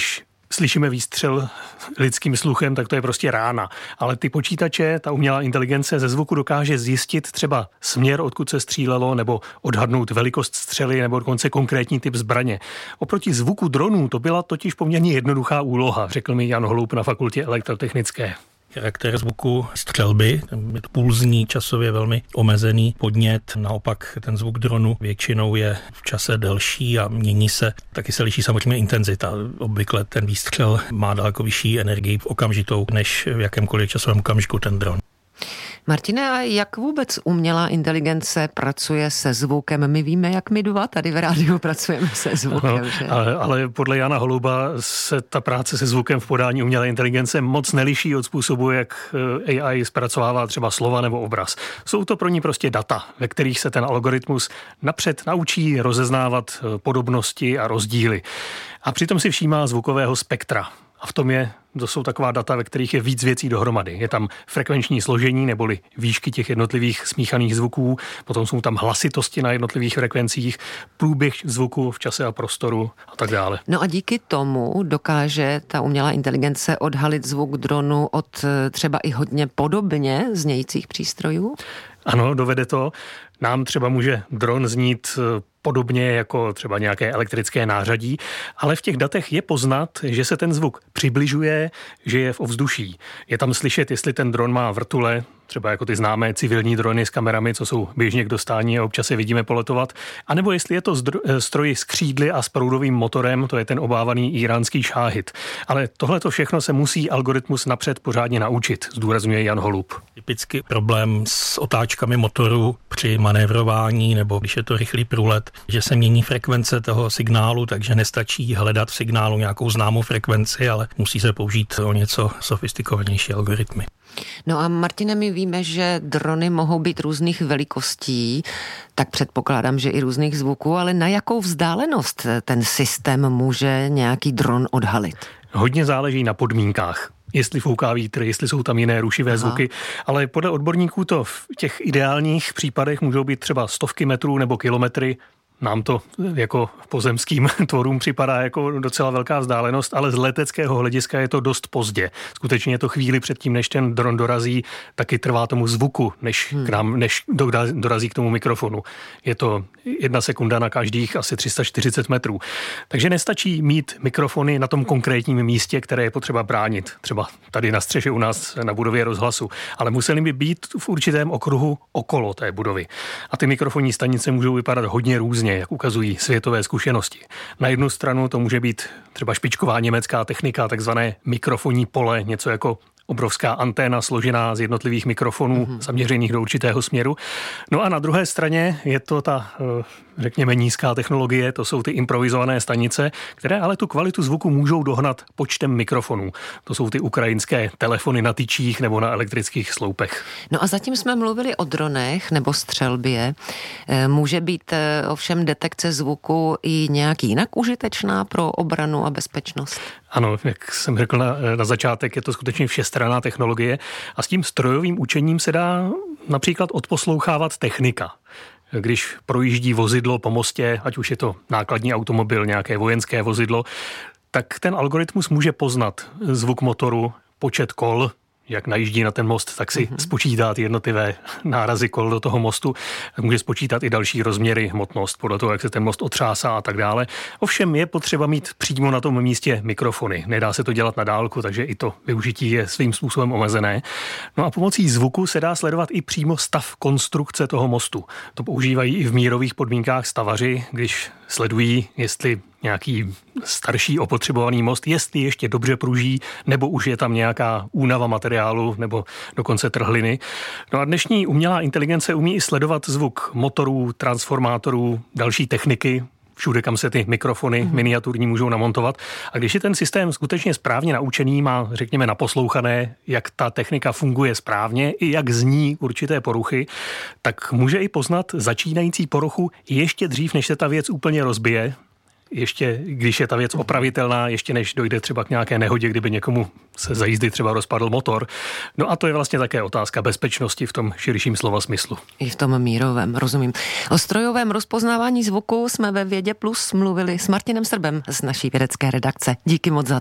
S10: slyšíme výstřel lidským sluchem, tak to je prostě rána. Ale ty počítače, ta umělá inteligence ze zvuku dokáže zjistit třeba směr, odkud se střílelo, nebo odhadnout velikost střely, nebo dokonce konkrétní typ zbraně. Oproti zvuku dronů to byla totiž poměrně jednoduchá úloha, řekl mi Jan Holub na fakultě elektrotechnické.
S11: Charakter zvuku střelby, je to pulzní, časově velmi omezený podnět, naopak ten zvuk dronu většinou je v čase delší a mění se, taky se liší samozřejmě intenzita. Obvykle ten výstřel má daleko vyšší energii okamžitou, než v jakémkoliv časovém okamžiku ten dron.
S8: Martine, a jak vůbec umělá inteligence pracuje se zvukem? My víme, jak my dva tady v rádiu pracujeme se zvukem.
S10: Ale podle Jana Holuba se ta práce se zvukem v podání umělé inteligence moc neliší od způsobu, jak AI zpracovává třeba slova nebo obraz. Jsou to pro ní prostě data, ve kterých se ten algoritmus napřed naučí rozeznávat podobnosti a rozdíly. A přitom si všímá zvukového spektra. A v tom to jsou taková data, ve kterých je víc věcí dohromady. Je tam frekvenční složení neboli výšky těch jednotlivých smíchaných zvuků, potom jsou tam hlasitosti na jednotlivých frekvencích, průběh zvuku v čase a prostoru a tak dále.
S8: No a díky tomu dokáže ta umělá inteligence odhalit zvuk dronu od třeba i hodně podobně znějících přístrojů?
S10: Ano, dovede to. Nám třeba může dron znít podobně jako třeba nějaké elektrické nářadí, ale v těch datech je poznat, že se ten zvuk přibližuje, že je v ovzduší. Je tam slyšet, jestli ten dron má vrtule, třeba jako ty známé civilní drony s kamerami, co jsou běžně k dostání a občas je vidíme poletovat, anebo jestli je to stroj s křídly a s proudovým motorem, to je ten obávaný íránský šáhid. Ale tohle to všechno se musí algoritmus napřed pořádně naučit, zdůrazňuje Jan Holub.
S11: Typický problém s otáčkami motoru při manévrování nebo když je to rychlý průlet, že se mění frekvence toho signálu, takže nestačí hledat v signálu nějakou známou frekvenci, ale musí se použít o něco sofistikovanější algoritmy.
S8: No a Martine, my víme, že drony mohou být různých velikostí, tak předpokládám, že i různých zvuků, ale na jakou vzdálenost ten systém může nějaký dron odhalit?
S10: Hodně záleží na podmínkách. Jestli fouká vítr, jestli jsou tam jiné rušivé zvuky, ale podle odborníků to v těch ideálních případech můžou být třeba stovky metrů nebo kilometry. Nám to jako pozemským tvorům připadá jako docela velká vzdálenost, ale z leteckého hlediska je to dost pozdě. Skutečně je to chvíli předtím, než ten dron dorazí, taky trvá tomu zvuku, než dorazí k tomu mikrofonu. Je to 1 sekunda na každých asi 340 metrů. Takže nestačí mít mikrofony na tom konkrétním místě, které je potřeba bránit. Třeba tady na střeše u nás na budově rozhlasu. Ale museli by být v určitém okruhu okolo té budovy. A ty mikrofonní stanice můžou vypadat hodně různě, jak ukazují světové zkušenosti. Na jednu stranu to může být třeba špičková německá technika, takzvané mikrofonní pole, něco jako obrovská anténa složená z jednotlivých mikrofonů zaměřených do určitého směru. No a na druhé straně je to ta, řekněme, nízká technologie, to jsou ty improvizované stanice, které ale tu kvalitu zvuku můžou dohnat počtem mikrofonů. To jsou ty ukrajinské telefony na tyčích nebo na elektrických sloupech.
S8: No a zatím jsme mluvili o dronech nebo střelbě. Může být ovšem detekce zvuku i nějak jinak užitečná pro obranu a bezpečnost?
S10: Ano, jak jsem řekl na začátek, je to skutečně všestranná technologie a s tím strojovým učením se dá například odposlouchávat technika. Když projíždí vozidlo po mostě, ať už je to nákladní automobil, nějaké vojenské vozidlo, tak ten algoritmus může poznat zvuk motoru, počet kol, jak najíždí na ten most, tak si spočítá ty jednotlivé nárazy kol do toho mostu. Může spočítat i další rozměry, hmotnost, podle toho, jak se ten most otřásá a tak dále. Ovšem je potřeba mít přímo na tom místě mikrofony. Nedá se to dělat na dálku, takže i to využití je svým způsobem omezené. No a pomocí zvuku se dá sledovat i přímo stav konstrukce toho mostu. To používají i v mírových podmínkách stavaři, když sledují, jestli nějaký starší opotřebovaný most, jestli ještě dobře pruží, nebo už je tam nějaká únava materiálu, nebo dokonce trhliny. No a dnešní umělá inteligence umí i sledovat zvuk motorů, transformátorů, další techniky, všude, kam se ty mikrofony miniaturní můžou namontovat. A když je ten systém skutečně správně naučený, má, řekněme, naposlouchané, jak ta technika funguje správně i jak zní určité poruchy, tak může i poznat začínající poruchu ještě dřív, než se ta věc úplně rozbije. Ještě, když je ta věc opravitelná, ještě než dojde třeba k nějaké nehodě, kdyby někomu se za jízdy třeba rozpadl motor. No a to je vlastně také otázka bezpečnosti v tom širším slova smyslu.
S8: I v tom mírovém, rozumím. O strojovém rozpoznávání zvuku jsme ve Vědě Plus mluvili s Martinem Srbem z naší vědecké redakce. Díky moc za to.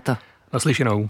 S10: Naslyšenou.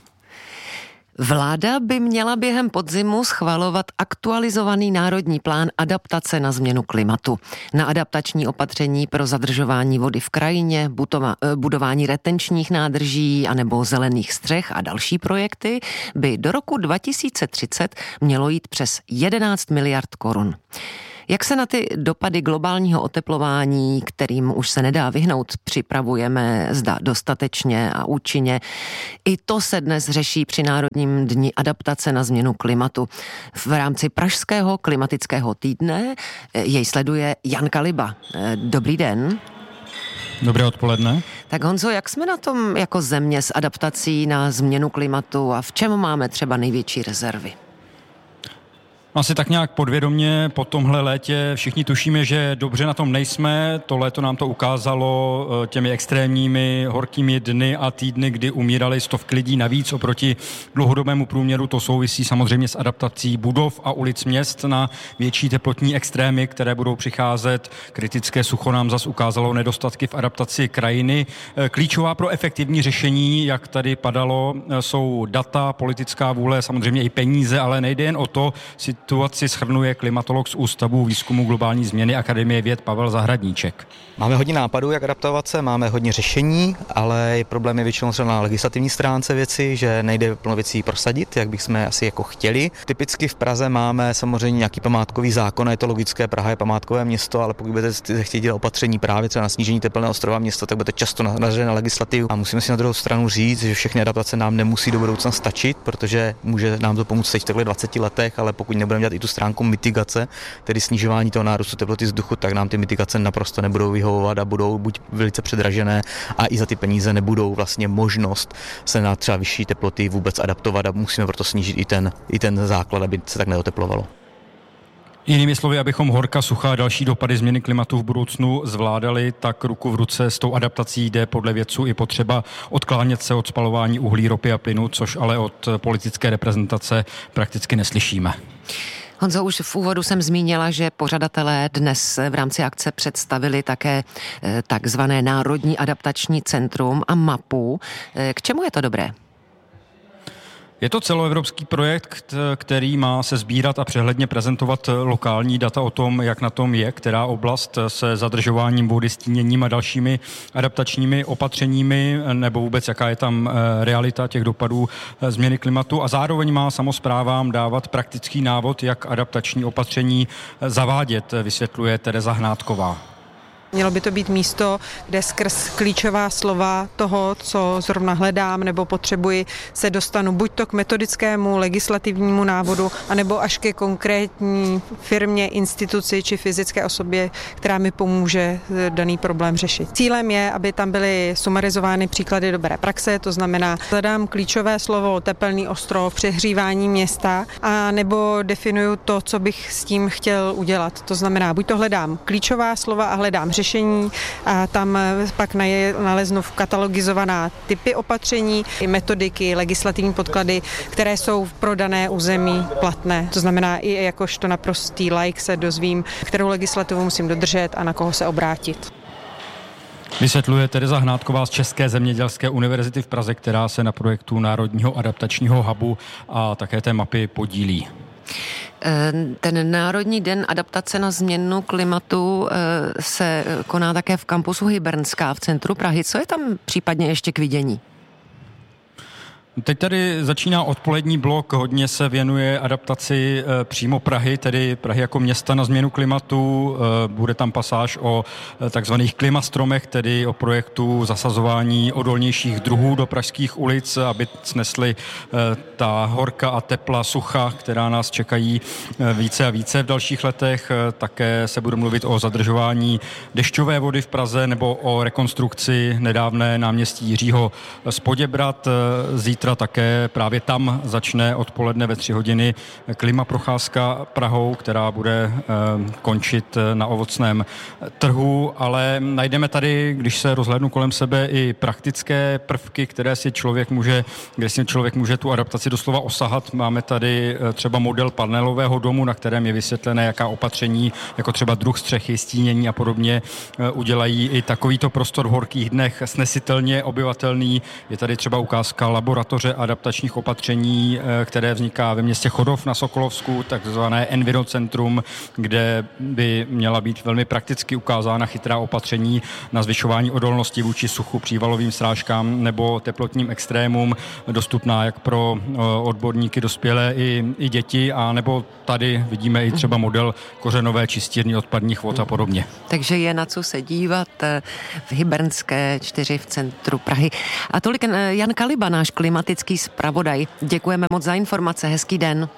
S8: Vláda by měla během podzimu schvalovat aktualizovaný národní plán adaptace na změnu klimatu. Na adaptační opatření pro zadržování vody v krajině, budování retenčních nádrží anebo zelených střech a další projekty by do roku 2030 mělo jít přes 11 miliard korun. Jak se na ty dopady globálního oteplování, kterým už se nedá vyhnout, připravujeme, zda dostatečně a účinně? I to se dnes řeší při Národním dni adaptace na změnu klimatu. V rámci Pražského klimatického týdne jej sleduje Jan Kaliba. Dobrý den.
S12: Dobré odpoledne.
S8: Tak Honzo, jak jsme na tom jako země s adaptací na změnu klimatu a v čem máme třeba největší rezervy?
S12: Asi tak nějak podvědomě po tomhle létě všichni tušíme, že dobře na tom nejsme. To léto nám to ukázalo těmi extrémními horkými dny a týdny, kdy umírali stovky lidí navíc oproti dlouhodobému průměru. To souvisí samozřejmě s adaptací budov a ulic měst na větší teplotní extrémy, které budou přicházet. Kritické sucho nám zas ukázalo nedostatky v adaptaci krajiny. Klíčová pro efektivní řešení, jak tady padalo, jsou data, politická vůle, samozřejmě i peníze, ale nejde jen o to. Situaci shrnuje klimatolog z Ústavu výzkumu globální změny Akademie věd Pavel Zahradníček.
S13: Máme hodně nápadů, jak adaptovat se, máme hodně řešení, ale problém je většinou třeba na legislativní stránce věci, že nejde plno věcí prosadit, jak bychom asi jako chtěli. Typicky v Praze máme samozřejmě nějaký památkový zákon, a je to logické, Praha je památkové město, ale pokud budete chtít dělat opatření právě třeba na snížení tepelného ostrova města, tak budete často nařadit na legislativu. A musíme si na druhou stranu říct, že všechny adaptace nám nemusí do budoucna stačit, protože může nám to pomoct teď v takhle 20 letech, ale pokud nebudeme dělat i tu stránku mitigace, tedy snižování toho nárůstu teploty vzduchu, tak nám ty mitigace naprosto nebudou vyhovovat a budou buď velice předražené a i za ty peníze nebudou vlastně možnost se na třeba vyšší teploty vůbec adaptovat a musíme proto snížit i ten základ, aby se tak neoteplovalo.
S12: Jinými slovy, abychom horka, sucha a další dopady změny klimatu v budoucnu zvládali, tak ruku v ruce s tou adaptací jde podle vědců i potřeba odklánět se od spalování uhlí, ropy a plynu, což ale od politické reprezentace prakticky neslyšíme.
S8: Honzo, už v úvodu jsem zmínila, že pořadatelé dnes v rámci akce představili také takzvané Národní adaptační centrum a mapu. K čemu je to dobré?
S12: Je to celoevropský projekt, který má se sbírat a přehledně prezentovat lokální data o tom, jak na tom je, která oblast se zadržováním vody, stíněním a dalšími adaptačními opatřeními, nebo vůbec jaká je tam realita těch dopadů změny klimatu. A zároveň má samosprávám dávat praktický návod, jak adaptační opatření zavádět, vysvětluje Tereza Hnátková.
S14: Mělo by to být místo, kde skrz klíčová slova toho, co zrovna hledám nebo potřebuji, se dostanu buď to k metodickému legislativnímu návodu, anebo až ke konkrétní firmě, instituci či fyzické osobě, která mi pomůže daný problém řešit. Cílem je, aby tam byly sumarizovány příklady dobré praxe, to znamená, hledám klíčové slovo tepelný ostrov, přehřívání města, a nebo definuju to, co bych s tím chtěl udělat. To znamená, buď to hledám klíčová slova a hledám řešení a tam pak naleznu katalogizovaná typy opatření, i metodiky, legislativní podklady, které jsou pro dané území platné. To znamená, i jakožto naprostý laik se dozvím, kterou legislativu musím dodržet a na koho se obrátit.
S12: Vysvětluje Tereza Hnátková z České zemědělské univerzity v Praze, která se na projektu Národního adaptačního hubu a také té mapy podílí.
S8: Ten Národní den adaptace na změnu klimatu se koná také v kampusu Hybernská v centru Prahy. Co je tam případně ještě k vidění?
S12: Teď tady začíná odpolední blok, hodně se věnuje adaptaci přímo Prahy, tedy Prahy jako města na změnu klimatu. Bude tam pasáž o takzvaných klimastromech, tedy o projektu zasazování odolnějších druhů do pražských ulic, aby snesly ta horka a tepla, sucha, která nás čekají více a více v dalších letech. Také se bude mluvit o zadržování dešťové vody v Praze nebo o rekonstrukci nedávné náměstí Jiřího z Poděbrad. Zítra zítra také právě tam začne odpoledne ve 3 hodiny klimaprocházka Prahou, která bude končit na ovocném trhu, ale najdeme tady, když se rozhlédnu kolem sebe, i praktické prvky, kde si člověk může tu adaptaci doslova osahat. Máme tady třeba model panelového domu, na kterém je vysvětlené, jaká opatření, jako třeba druh střechy, stínění a podobně, udělají i takovýto prostor v horkých dnech snesitelně obyvatelný. Je tady třeba ukázka laboratoře adaptačních opatření, které vzniká ve městě Chodov na Sokolovsku, takzvané Envirocentrum, kde by měla být velmi prakticky ukázána chytrá opatření na zvyšování odolnosti vůči suchu, přívalovým srážkám nebo teplotním extrémům, dostupná jak pro odborníky dospělé i děti, a nebo tady vidíme i třeba model kořenové čistírny odpadních vod a podobně.
S8: Takže je na co se dívat v Hybernské 4 v centru Prahy. A tolik Jan Kaliba, náš klimatický zpravodaj. Děkujeme moc za informace, hezký den.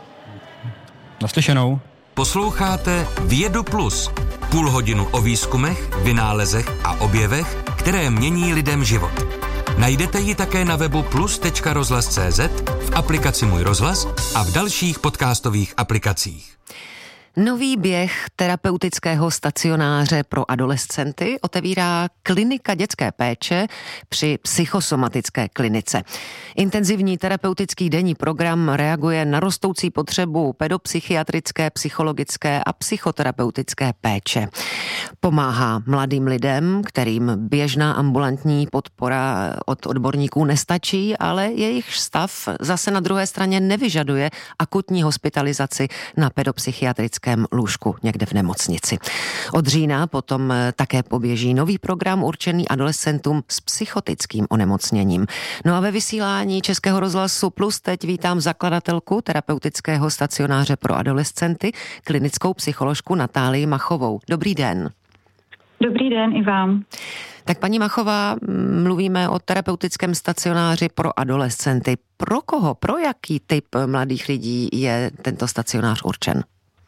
S12: Naslyšenou.
S3: Posloucháte Vědu Plus. Půl hodinu o výzkumech, vynálezech a objevech, které mění lidem život. Najdete ji také na webu plus.rozhlas.cz, v aplikaci Můj rozhlas a v dalších podcastových aplikacích.
S8: Nový běh terapeutického stacionáře pro adolescenty otevírá klinika dětské péče při psychosomatické klinice. Intenzivní terapeutický denní program reaguje na rostoucí potřebu pedopsychiatrické, psychologické a psychoterapeutické péče. Pomáhá mladým lidem, kterým běžná ambulantní podpora od odborníků nestačí, ale jejich stav zase na druhé straně nevyžaduje akutní hospitalizaci na pedopsychiatrické lůžku někde v nemocnici. Od října potom také poběží nový program určený adolescentům s psychotickým onemocněním. No a ve vysílání Českého rozhlasu Plus teď vítám zakladatelku terapeutického stacionáře pro adolescenty, klinickou psycholožku Natálii Machovou. Dobrý den.
S15: Dobrý den i vám.
S8: Tak paní Machová, mluvíme o terapeutickém stacionáři pro adolescenty. Pro koho, pro jaký typ mladých lidí je tento stacionář určen?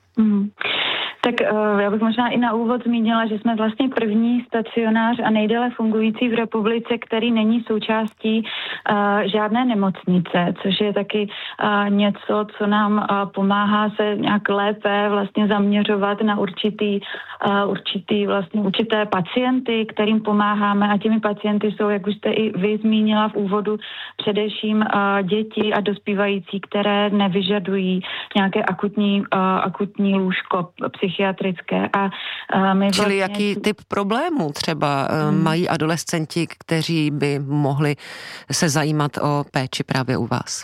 S15: Tak já bych možná i na úvod zmínila, že jsme vlastně první stacionář a nejdéle fungující v republice, který není součástí žádné nemocnice, což je taky něco, co nám pomáhá se nějak lépe vlastně zaměřovat na určité pacienty, kterým pomáháme, a těmi pacienty jsou, jak už jste i vy zmínila v úvodu, především děti a dospívající, které nevyžadují nějaké akutní lůžko psychiatrické.
S8: Čili jaký typ problémů třeba mají adolescenti, kteří by mohli se zajímat o péči právě u vás?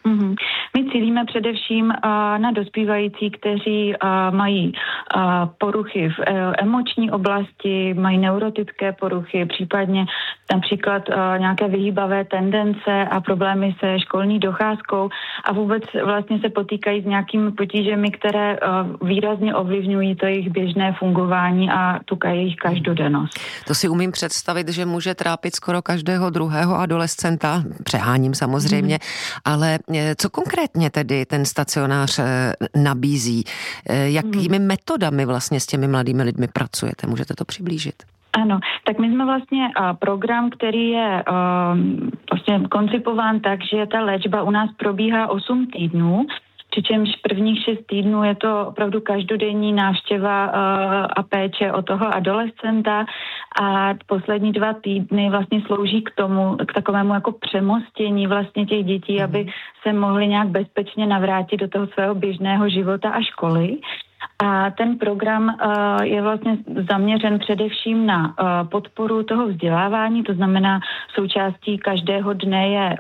S15: My cílíme především na dospívající, kteří mají poruchy v emoční oblasti, mají neurotické poruchy, případně například nějaké vyhýbavé tendence a problémy se školní docházkou a vůbec vlastně se potýkají s nějakými potížemi, které výrazně ovlivňují to jejich běžné fungování a tu jejich každodennost.
S8: To si umím představit, že může trápit skoro každého druhého adolescenta, přeháním samozřejmě, ale co konkrétně tedy ten stacionář nabízí? Jakými metodami vlastně s těmi mladými lidmi pracujete? Můžete to přiblížit?
S15: Ano, tak my jsme vlastně program, který je vlastně koncipován tak, že ta léčba u nás probíhá 8 týdnů, přičemž prvních 6 týdnů je to opravdu každodenní návštěva a péče o toho adolescenta a poslední 2 týdny vlastně slouží k takovému jako přemostění vlastně těch dětí, aby se mohli nějak bezpečně navrátit do toho svého běžného života a školy. A ten program je vlastně zaměřen především na podporu toho vzdělávání, to znamená součástí každého dne je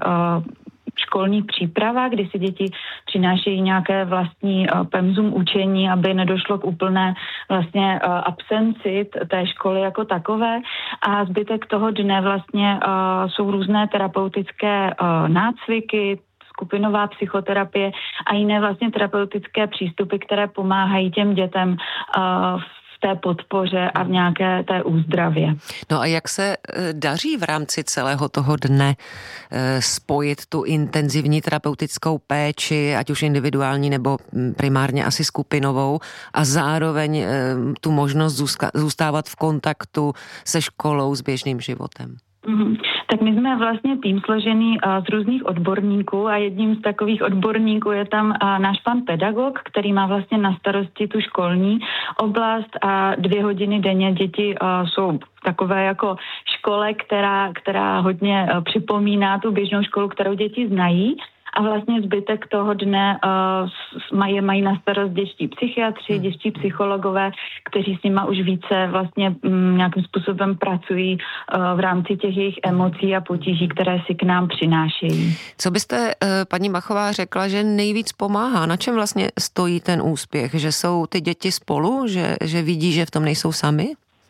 S15: školní příprava, kdy si děti přinášejí nějaké vlastní pemzum učení, aby nedošlo k úplné vlastně absenci té školy jako takové. A zbytek toho dne vlastně jsou různé terapeutické nácviky, skupinová psychoterapie a jiné vlastně terapeutické přístupy, které pomáhají těm dětem v té podpoře a v nějaké té úzdravě.
S8: No a jak se daří v rámci celého toho dne spojit tu intenzivní terapeutickou péči, ať už individuální nebo primárně asi skupinovou, a zároveň tu možnost zůstávat v kontaktu se školou, s běžným životem?
S15: Tak my jsme vlastně tým složený z různých odborníků a jedním z takových odborníků je tam náš pan pedagog, který má vlastně na starosti tu školní oblast a 2 hodiny denně děti jsou takové jako škole, která hodně připomíná tu běžnou školu, kterou děti znají. A vlastně zbytek toho dne mají na starost dětští psychiatři, dětští psychologové, kteří s nima už více vlastně nějakým způsobem pracují v rámci těch jejich emocí a potíží, které si k nám přinášejí.
S8: Co byste, paní Machová, řekla, že nejvíc pomáhá? Na čem vlastně stojí ten úspěch? Že jsou ty děti spolu? Že vidí, že v tom nejsou sami?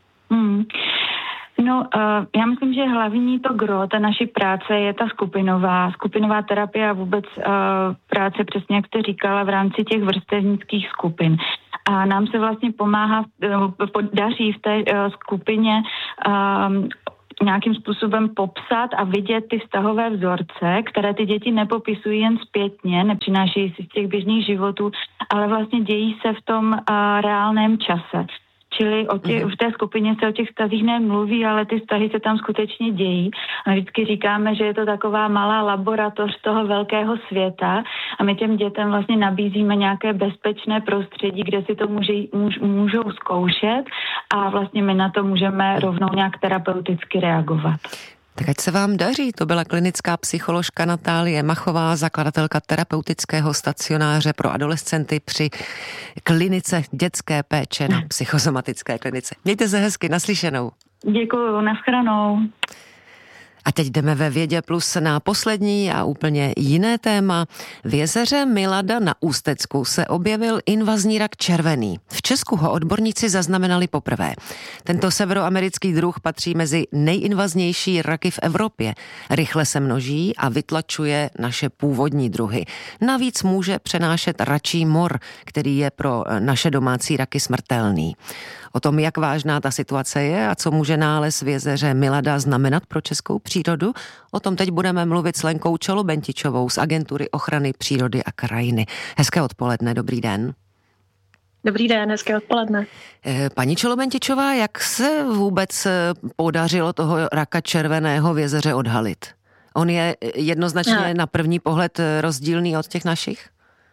S15: No, já myslím, že hlavní to gro té naší práce je ta skupinová terapie a vůbec práce, přesně jak jste říkala, v rámci těch vrstevnických skupin. A nám se vlastně daří v té skupině nějakým způsobem popsat a vidět ty vztahové vzorce, které ty děti nepopisují jen zpětně, nepřinášejí si z těch běžných životů, ale vlastně dějí se v tom reálném čase. Čili v té skupině se o těch vztazích nemluví, ale ty vztahy se tam skutečně dějí. A vždycky říkáme, že je to taková malá laboratoř toho velkého světa a my těm dětem vlastně nabízíme nějaké bezpečné prostředí, kde si to můžou zkoušet a vlastně my na to můžeme rovnou nějak terapeuticky reagovat.
S8: Tak ať se vám daří, to byla klinická psycholožka Natálie Machová, zakladatelka terapeutického stacionáře pro adolescenty při klinice dětské péče na psychosomatické klinice. Mějte se hezky, naslyšenou.
S15: Děkuju, nashledanou.
S8: A teď jdeme ve Vědě Plus na poslední a úplně jiné téma. V jezeře Milada na Ústecku se objevil invazní rak červený. V Česku ho odborníci zaznamenali poprvé. Tento severoamerický druh patří mezi nejinvaznější raky v Evropě. Rychle se množí a vytlačuje naše původní druhy. Navíc může přenášet račí mor, který je pro naše domácí raky smrtelný. O tom, jak vážná ta situace je a co může nález v jezeře Milada znamenat pro českou přírodu, o tom teď budeme mluvit s Lenkou Čolobentičovou z Agentury ochrany přírody a krajiny. Hezké odpoledne, dobrý den.
S16: Dobrý den, hezké odpoledne.
S8: Paní Čolobentičová, jak se vůbec podařilo toho raka červeného v jezeře odhalit? On je jednoznačně na první pohled rozdílný od těch našich?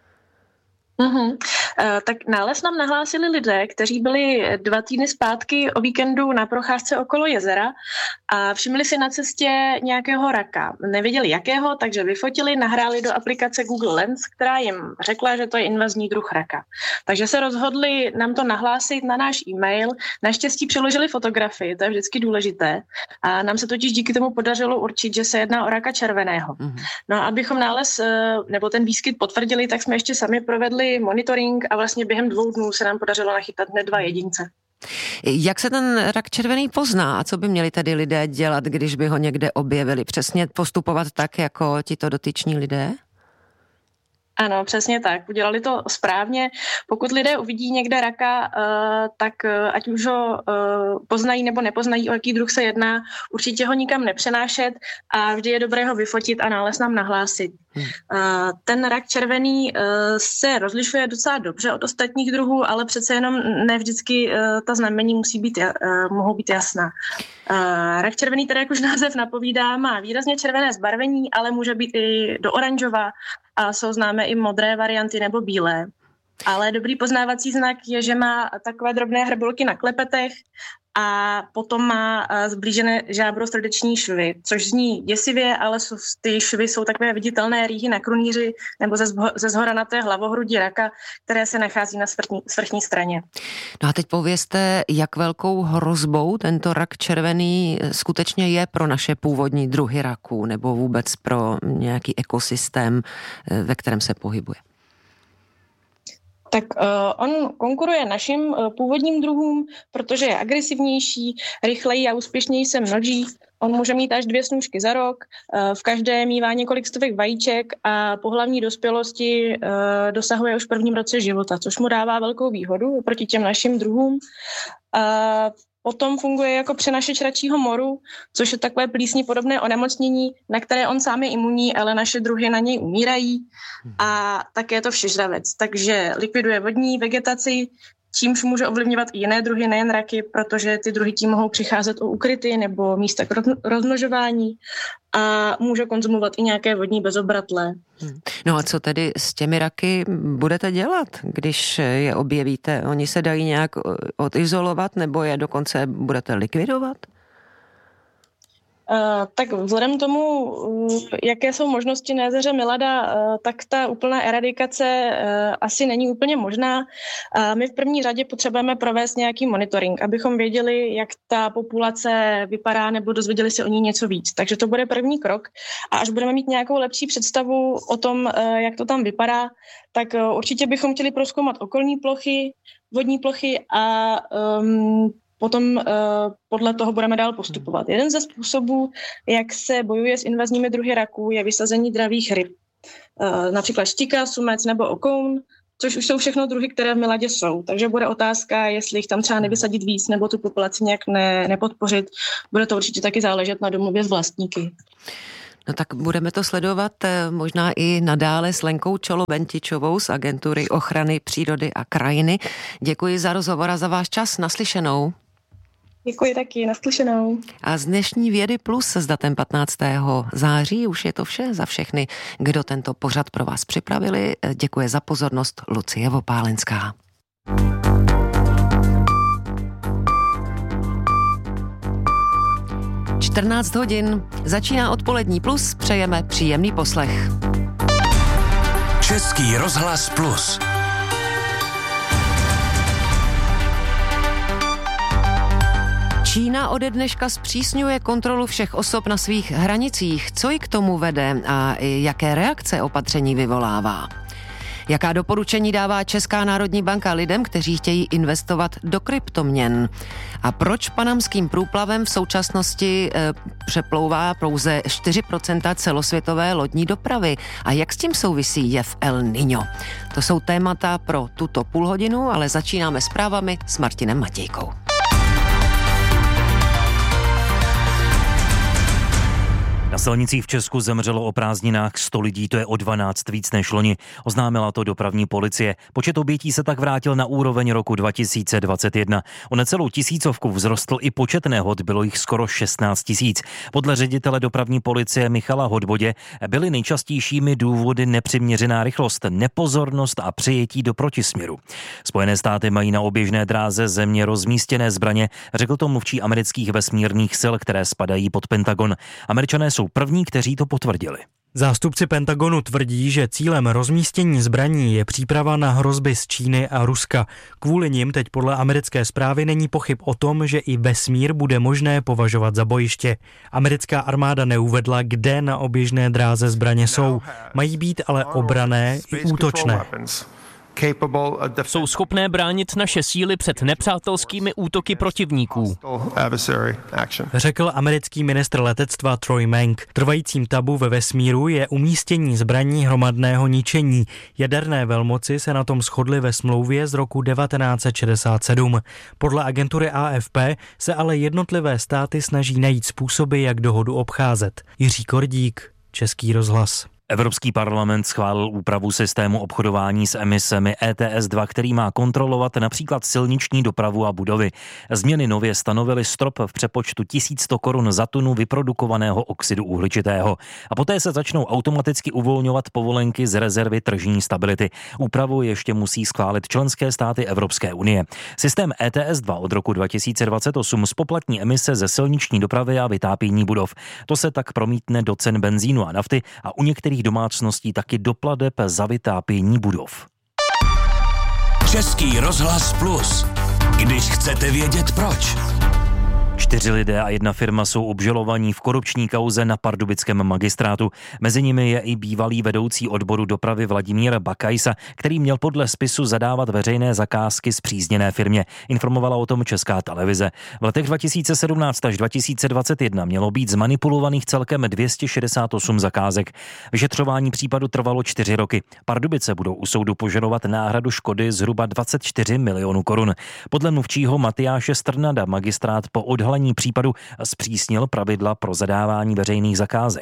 S16: Tak nález nám nahlásili lidé, kteří byli 2 týdny zpátky o víkendu na procházce okolo jezera a všimli si na cestě nějakého raka. Nevěděli jakého, takže vyfotili, nahráli do aplikace Google Lens, která jim řekla, že to je invazní druh raka. Takže se rozhodli nám to nahlásit na náš e-mail. Naštěstí přiložili fotografii, to je vždycky důležité. A nám se totiž díky tomu podařilo určit, že se jedná o raka červeného. No a abychom nález nebo ten výskyt potvrdili, tak jsme ještě sami provedli monitoring a vlastně během 2 dnů se nám podařilo nachytat hned 2 jedince.
S8: Jak se ten rak červený pozná a co by měli tedy lidé dělat, když by ho někde objevili? Přesně postupovat tak, jako tito dotyční lidé?
S16: Ano, přesně tak. Udělali to správně. Pokud lidé uvidí někde raka, tak ať už ho poznají nebo nepoznají, o jaký druh se jedná, určitě ho nikam nepřenášet a vždy je dobré ho vyfotit a nález nám nahlásit. Ten rak červený se rozlišuje docela dobře od ostatních druhů, ale přece jenom ne vždycky ta znamení mohou být jasná. Rak červený, tedy jak už název napovídá, má výrazně červené zbarvení, ale může být i do oranžova a jsou známé i modré varianty nebo bílé. Ale dobrý poznávací znak je, že má takové drobné hrbolky na klepetech a potom má zblížené žábro-srdeční švy, což zní děsivě, ale ty švy jsou takové viditelné rýhy na krunýři nebo ze zhora na té hlavohrudi raka, které se nachází na svrchní straně.
S8: No a teď povězte, jak velkou hrozbou tento rak červený skutečně je pro naše původní druhy raků nebo vůbec pro nějaký ekosystém, ve kterém se pohybuje.
S16: Tak on konkuruje našim původním druhům, protože je agresivnější, rychleji a úspěšněji se množí. On může mít až 2 snůšky za rok, v každé mívá několik stovek vajíček a po hlavní dospělosti dosahuje už v 1. roce života, což mu dává velkou výhodu proti těm našim druhům. Potom funguje jako přenašeč račího moru, což je takové plísni podobné onemocnění, na které on sám je imunní, ale naše druhy na něj umírají. A také je to všežravec, takže likviduje vodní vegetaci, čímž může ovlivňovat i jiné druhy, nejen raky, protože ty druhy tím mohou přicházet o úkryty nebo místa k rozmnožování a může konzumovat i nějaké vodní bezobratlé.
S8: No a co tedy s těmi raky budete dělat, když je objevíte? Oni se dají nějak odizolovat nebo je dokonce budete likvidovat?
S16: Tak vzhledem tomu, jaké jsou možnosti na jezeře Milada, tak ta úplná eradikace asi není úplně možná. My v první řadě potřebujeme provést nějaký monitoring, abychom věděli, jak ta populace vypadá nebo dozvěděli se o ní něco víc. Takže to bude první krok a až budeme mít nějakou lepší představu o tom, jak to tam vypadá, tak určitě bychom chtěli prozkoumat okolní plochy, vodní plochy a potom podle toho budeme dál postupovat. Jeden ze způsobů, jak se bojuje s invazními druhy raků, je vysazení dravých ryb. Například štika, sumec nebo okoun, což už jsou všechno druhy, které v Miladě jsou. Takže bude otázka, jestli jich tam třeba nevysadit víc nebo tu populaci nějak nepodpořit. Bude to určitě taky záležet na domluvě s vlastníky.
S8: No tak budeme to sledovat možná i nadále s Lenkou Čolo-Bentičovou z Agentury ochrany přírody a krajiny. Děkuji za rozhovor a za váš čas. Naslyšenou.
S16: Děkuji taky, naslyšenou.
S8: A z dnešní Vědy Plus s datem 15. září už je to vše za všechny, kdo tento pořad pro vás připravili. Děkuji za pozornost Lucie Vopálenská. (14:00) začíná Odpolední Plus, přejeme příjemný poslech.
S3: Český rozhlas Plus.
S8: Čína ode dneška zpřísňuje kontrolu všech osob na svých hranicích. Co ji k tomu vede a jaké reakce opatření vyvolává? Jaká doporučení dává Česká národní banka lidem, kteří chtějí investovat do kryptoměn? A proč panamským průplavem v současnosti přeplouvá pouze 4% celosvětové lodní dopravy? A jak s tím souvisí jev El Niño? To jsou témata pro tuto půlhodinu, ale začínáme zprávami s Martinem Matějkou.
S7: Na silnicích v Česku zemřelo o prázdninách 100 lidí, to je o 12 víc než loni. Oznámila to dopravní policie. Počet obětí se tak vrátil na úroveň roku 2021. O necelou tisícovku vzrostl i počet nehod, bylo jich skoro 16 000. Podle ředitele dopravní policie Michala Hodbodě byly nejčastějšími důvody nepřiměřená rychlost, nepozornost a přijetí do protisměru. Spojené státy mají na oběžné dráze země rozmístěné zbraně, řekl to mluvčí amerických vesmírných sil, které spadají pod Pentagon. Američané jsou první, kteří to potvrdili.
S17: Zástupci Pentagonu tvrdí, že cílem rozmístění zbraní je příprava na hrozby z Číny a Ruska. Kvůli nim teď podle americké zprávy není pochyb o tom, že i vesmír bude možné považovat za bojiště. Americká armáda neuvedla, kde na oběžné dráze zbraně jsou. Mají být ale obranné i útočné.
S18: Jsou schopné bránit naše síly před nepřátelskými útoky protivníků,
S17: řekl americký ministr letectva Troy Mank. Trvajícím tabu ve vesmíru je umístění zbraní hromadného ničení. Jaderné velmoci se na tom shodly ve smlouvě z roku 1967. Podle agentury AFP se ale jednotlivé státy snaží najít způsoby, jak dohodu obcházet. Jiří Kordík, Český rozhlas.
S7: Evropský parlament schválil úpravu systému obchodování s emisemi ETS2, který má kontrolovat například silniční dopravu a budovy. Změny nově stanovily strop v přepočtu 1100 korun za tunu vyprodukovaného oxidu uhličitého. A poté se začnou automaticky uvolňovat povolenky z rezervy tržní stability. Úpravu ještě musí schválit členské státy Evropské unie. Systém ETS2 od roku 2028 zpoplatní emise ze silniční dopravy a vytápění budov. To se tak promítne do cen benzínu a nafty a u některých domácností taky do plateb za vytápění budov.
S3: Český rozhlas Plus. Když chcete vědět proč.
S7: 4 lidé a 1 firma jsou obžalovaní v korupční kauze na pardubickém magistrátu. Mezi nimi je i bývalý vedoucí odboru dopravy Vladimír Bakajsa, který měl podle spisu zadávat veřejné zakázky spřízněné firmě. Informovala o tom Česká televize. V letech 2017 až 2021 mělo být zmanipulovaných celkem 268 zakázek. Vyšetřování případu trvalo 4 roky. Pardubice budou u soudu požadovat náhradu škody zhruba 24 milionů korun. Podle mluvčího Matyáše Strnada magistrát po odhalení případu zpřísnil pravidla pro zadávání veřejných zakázek.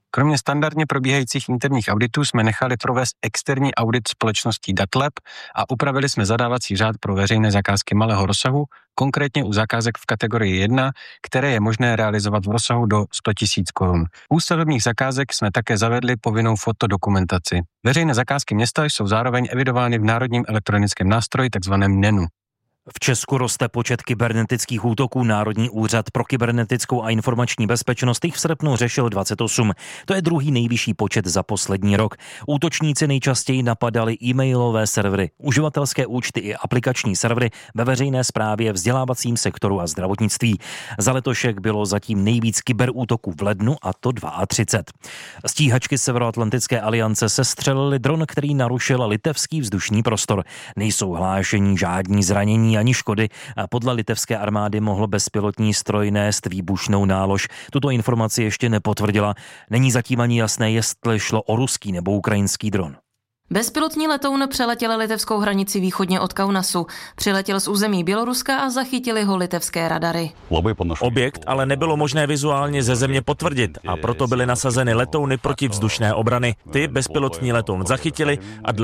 S19: Kromě standardně probíhajících interních auditů jsme nechali provést externí audit společností Datlab a upravili jsme zadávací řád pro veřejné zakázky malého rozsahu, konkrétně u zakázek v kategorii 1, které je možné realizovat v rozsahu do 100 000 korun. U stavebních zakázek jsme také zavedli povinnou fotodokumentaci. Veřejné zakázky města jsou zároveň evidovány v Národním elektronickém nástroji, takzvaném NENu.
S7: V Česku roste počet kybernetických útoků. Národní úřad pro kybernetickou a informační bezpečnost jich v srpnu řešil 28. To je druhý nejvyšší počet za poslední rok. Útočníci nejčastěji napadali e-mailové servery, uživatelské účty i aplikační servery ve veřejné správě, vzdělávacím sektoru a zdravotnictví. Za letošek bylo zatím nejvíc kyberútoků v lednu, a to 32. Stíhačky Severoatlantické aliance sestřelili dron, který narušil litevský vzdušný prostor. Nejsou hlášení žádní zranění ani škody a podle litevské armády mohl bezpilotní stroj nést výbušnou nálož. Tuto informaci ještě nepotvrdila. Není zatím ani jasné, jestli šlo o ruský nebo ukrajinský dron.
S20: Bezpilotní letoun přeletěl litevskou hranici východně od Kaunasu. Přiletěl z území Běloruska a zachytili ho litevské radary.
S21: Objekt ale nebylo možné vizuálně ze země potvrdit a proto byly nasazeny letouny protivzdušné obrany. Ty bezpilotní letoun zachytili a dle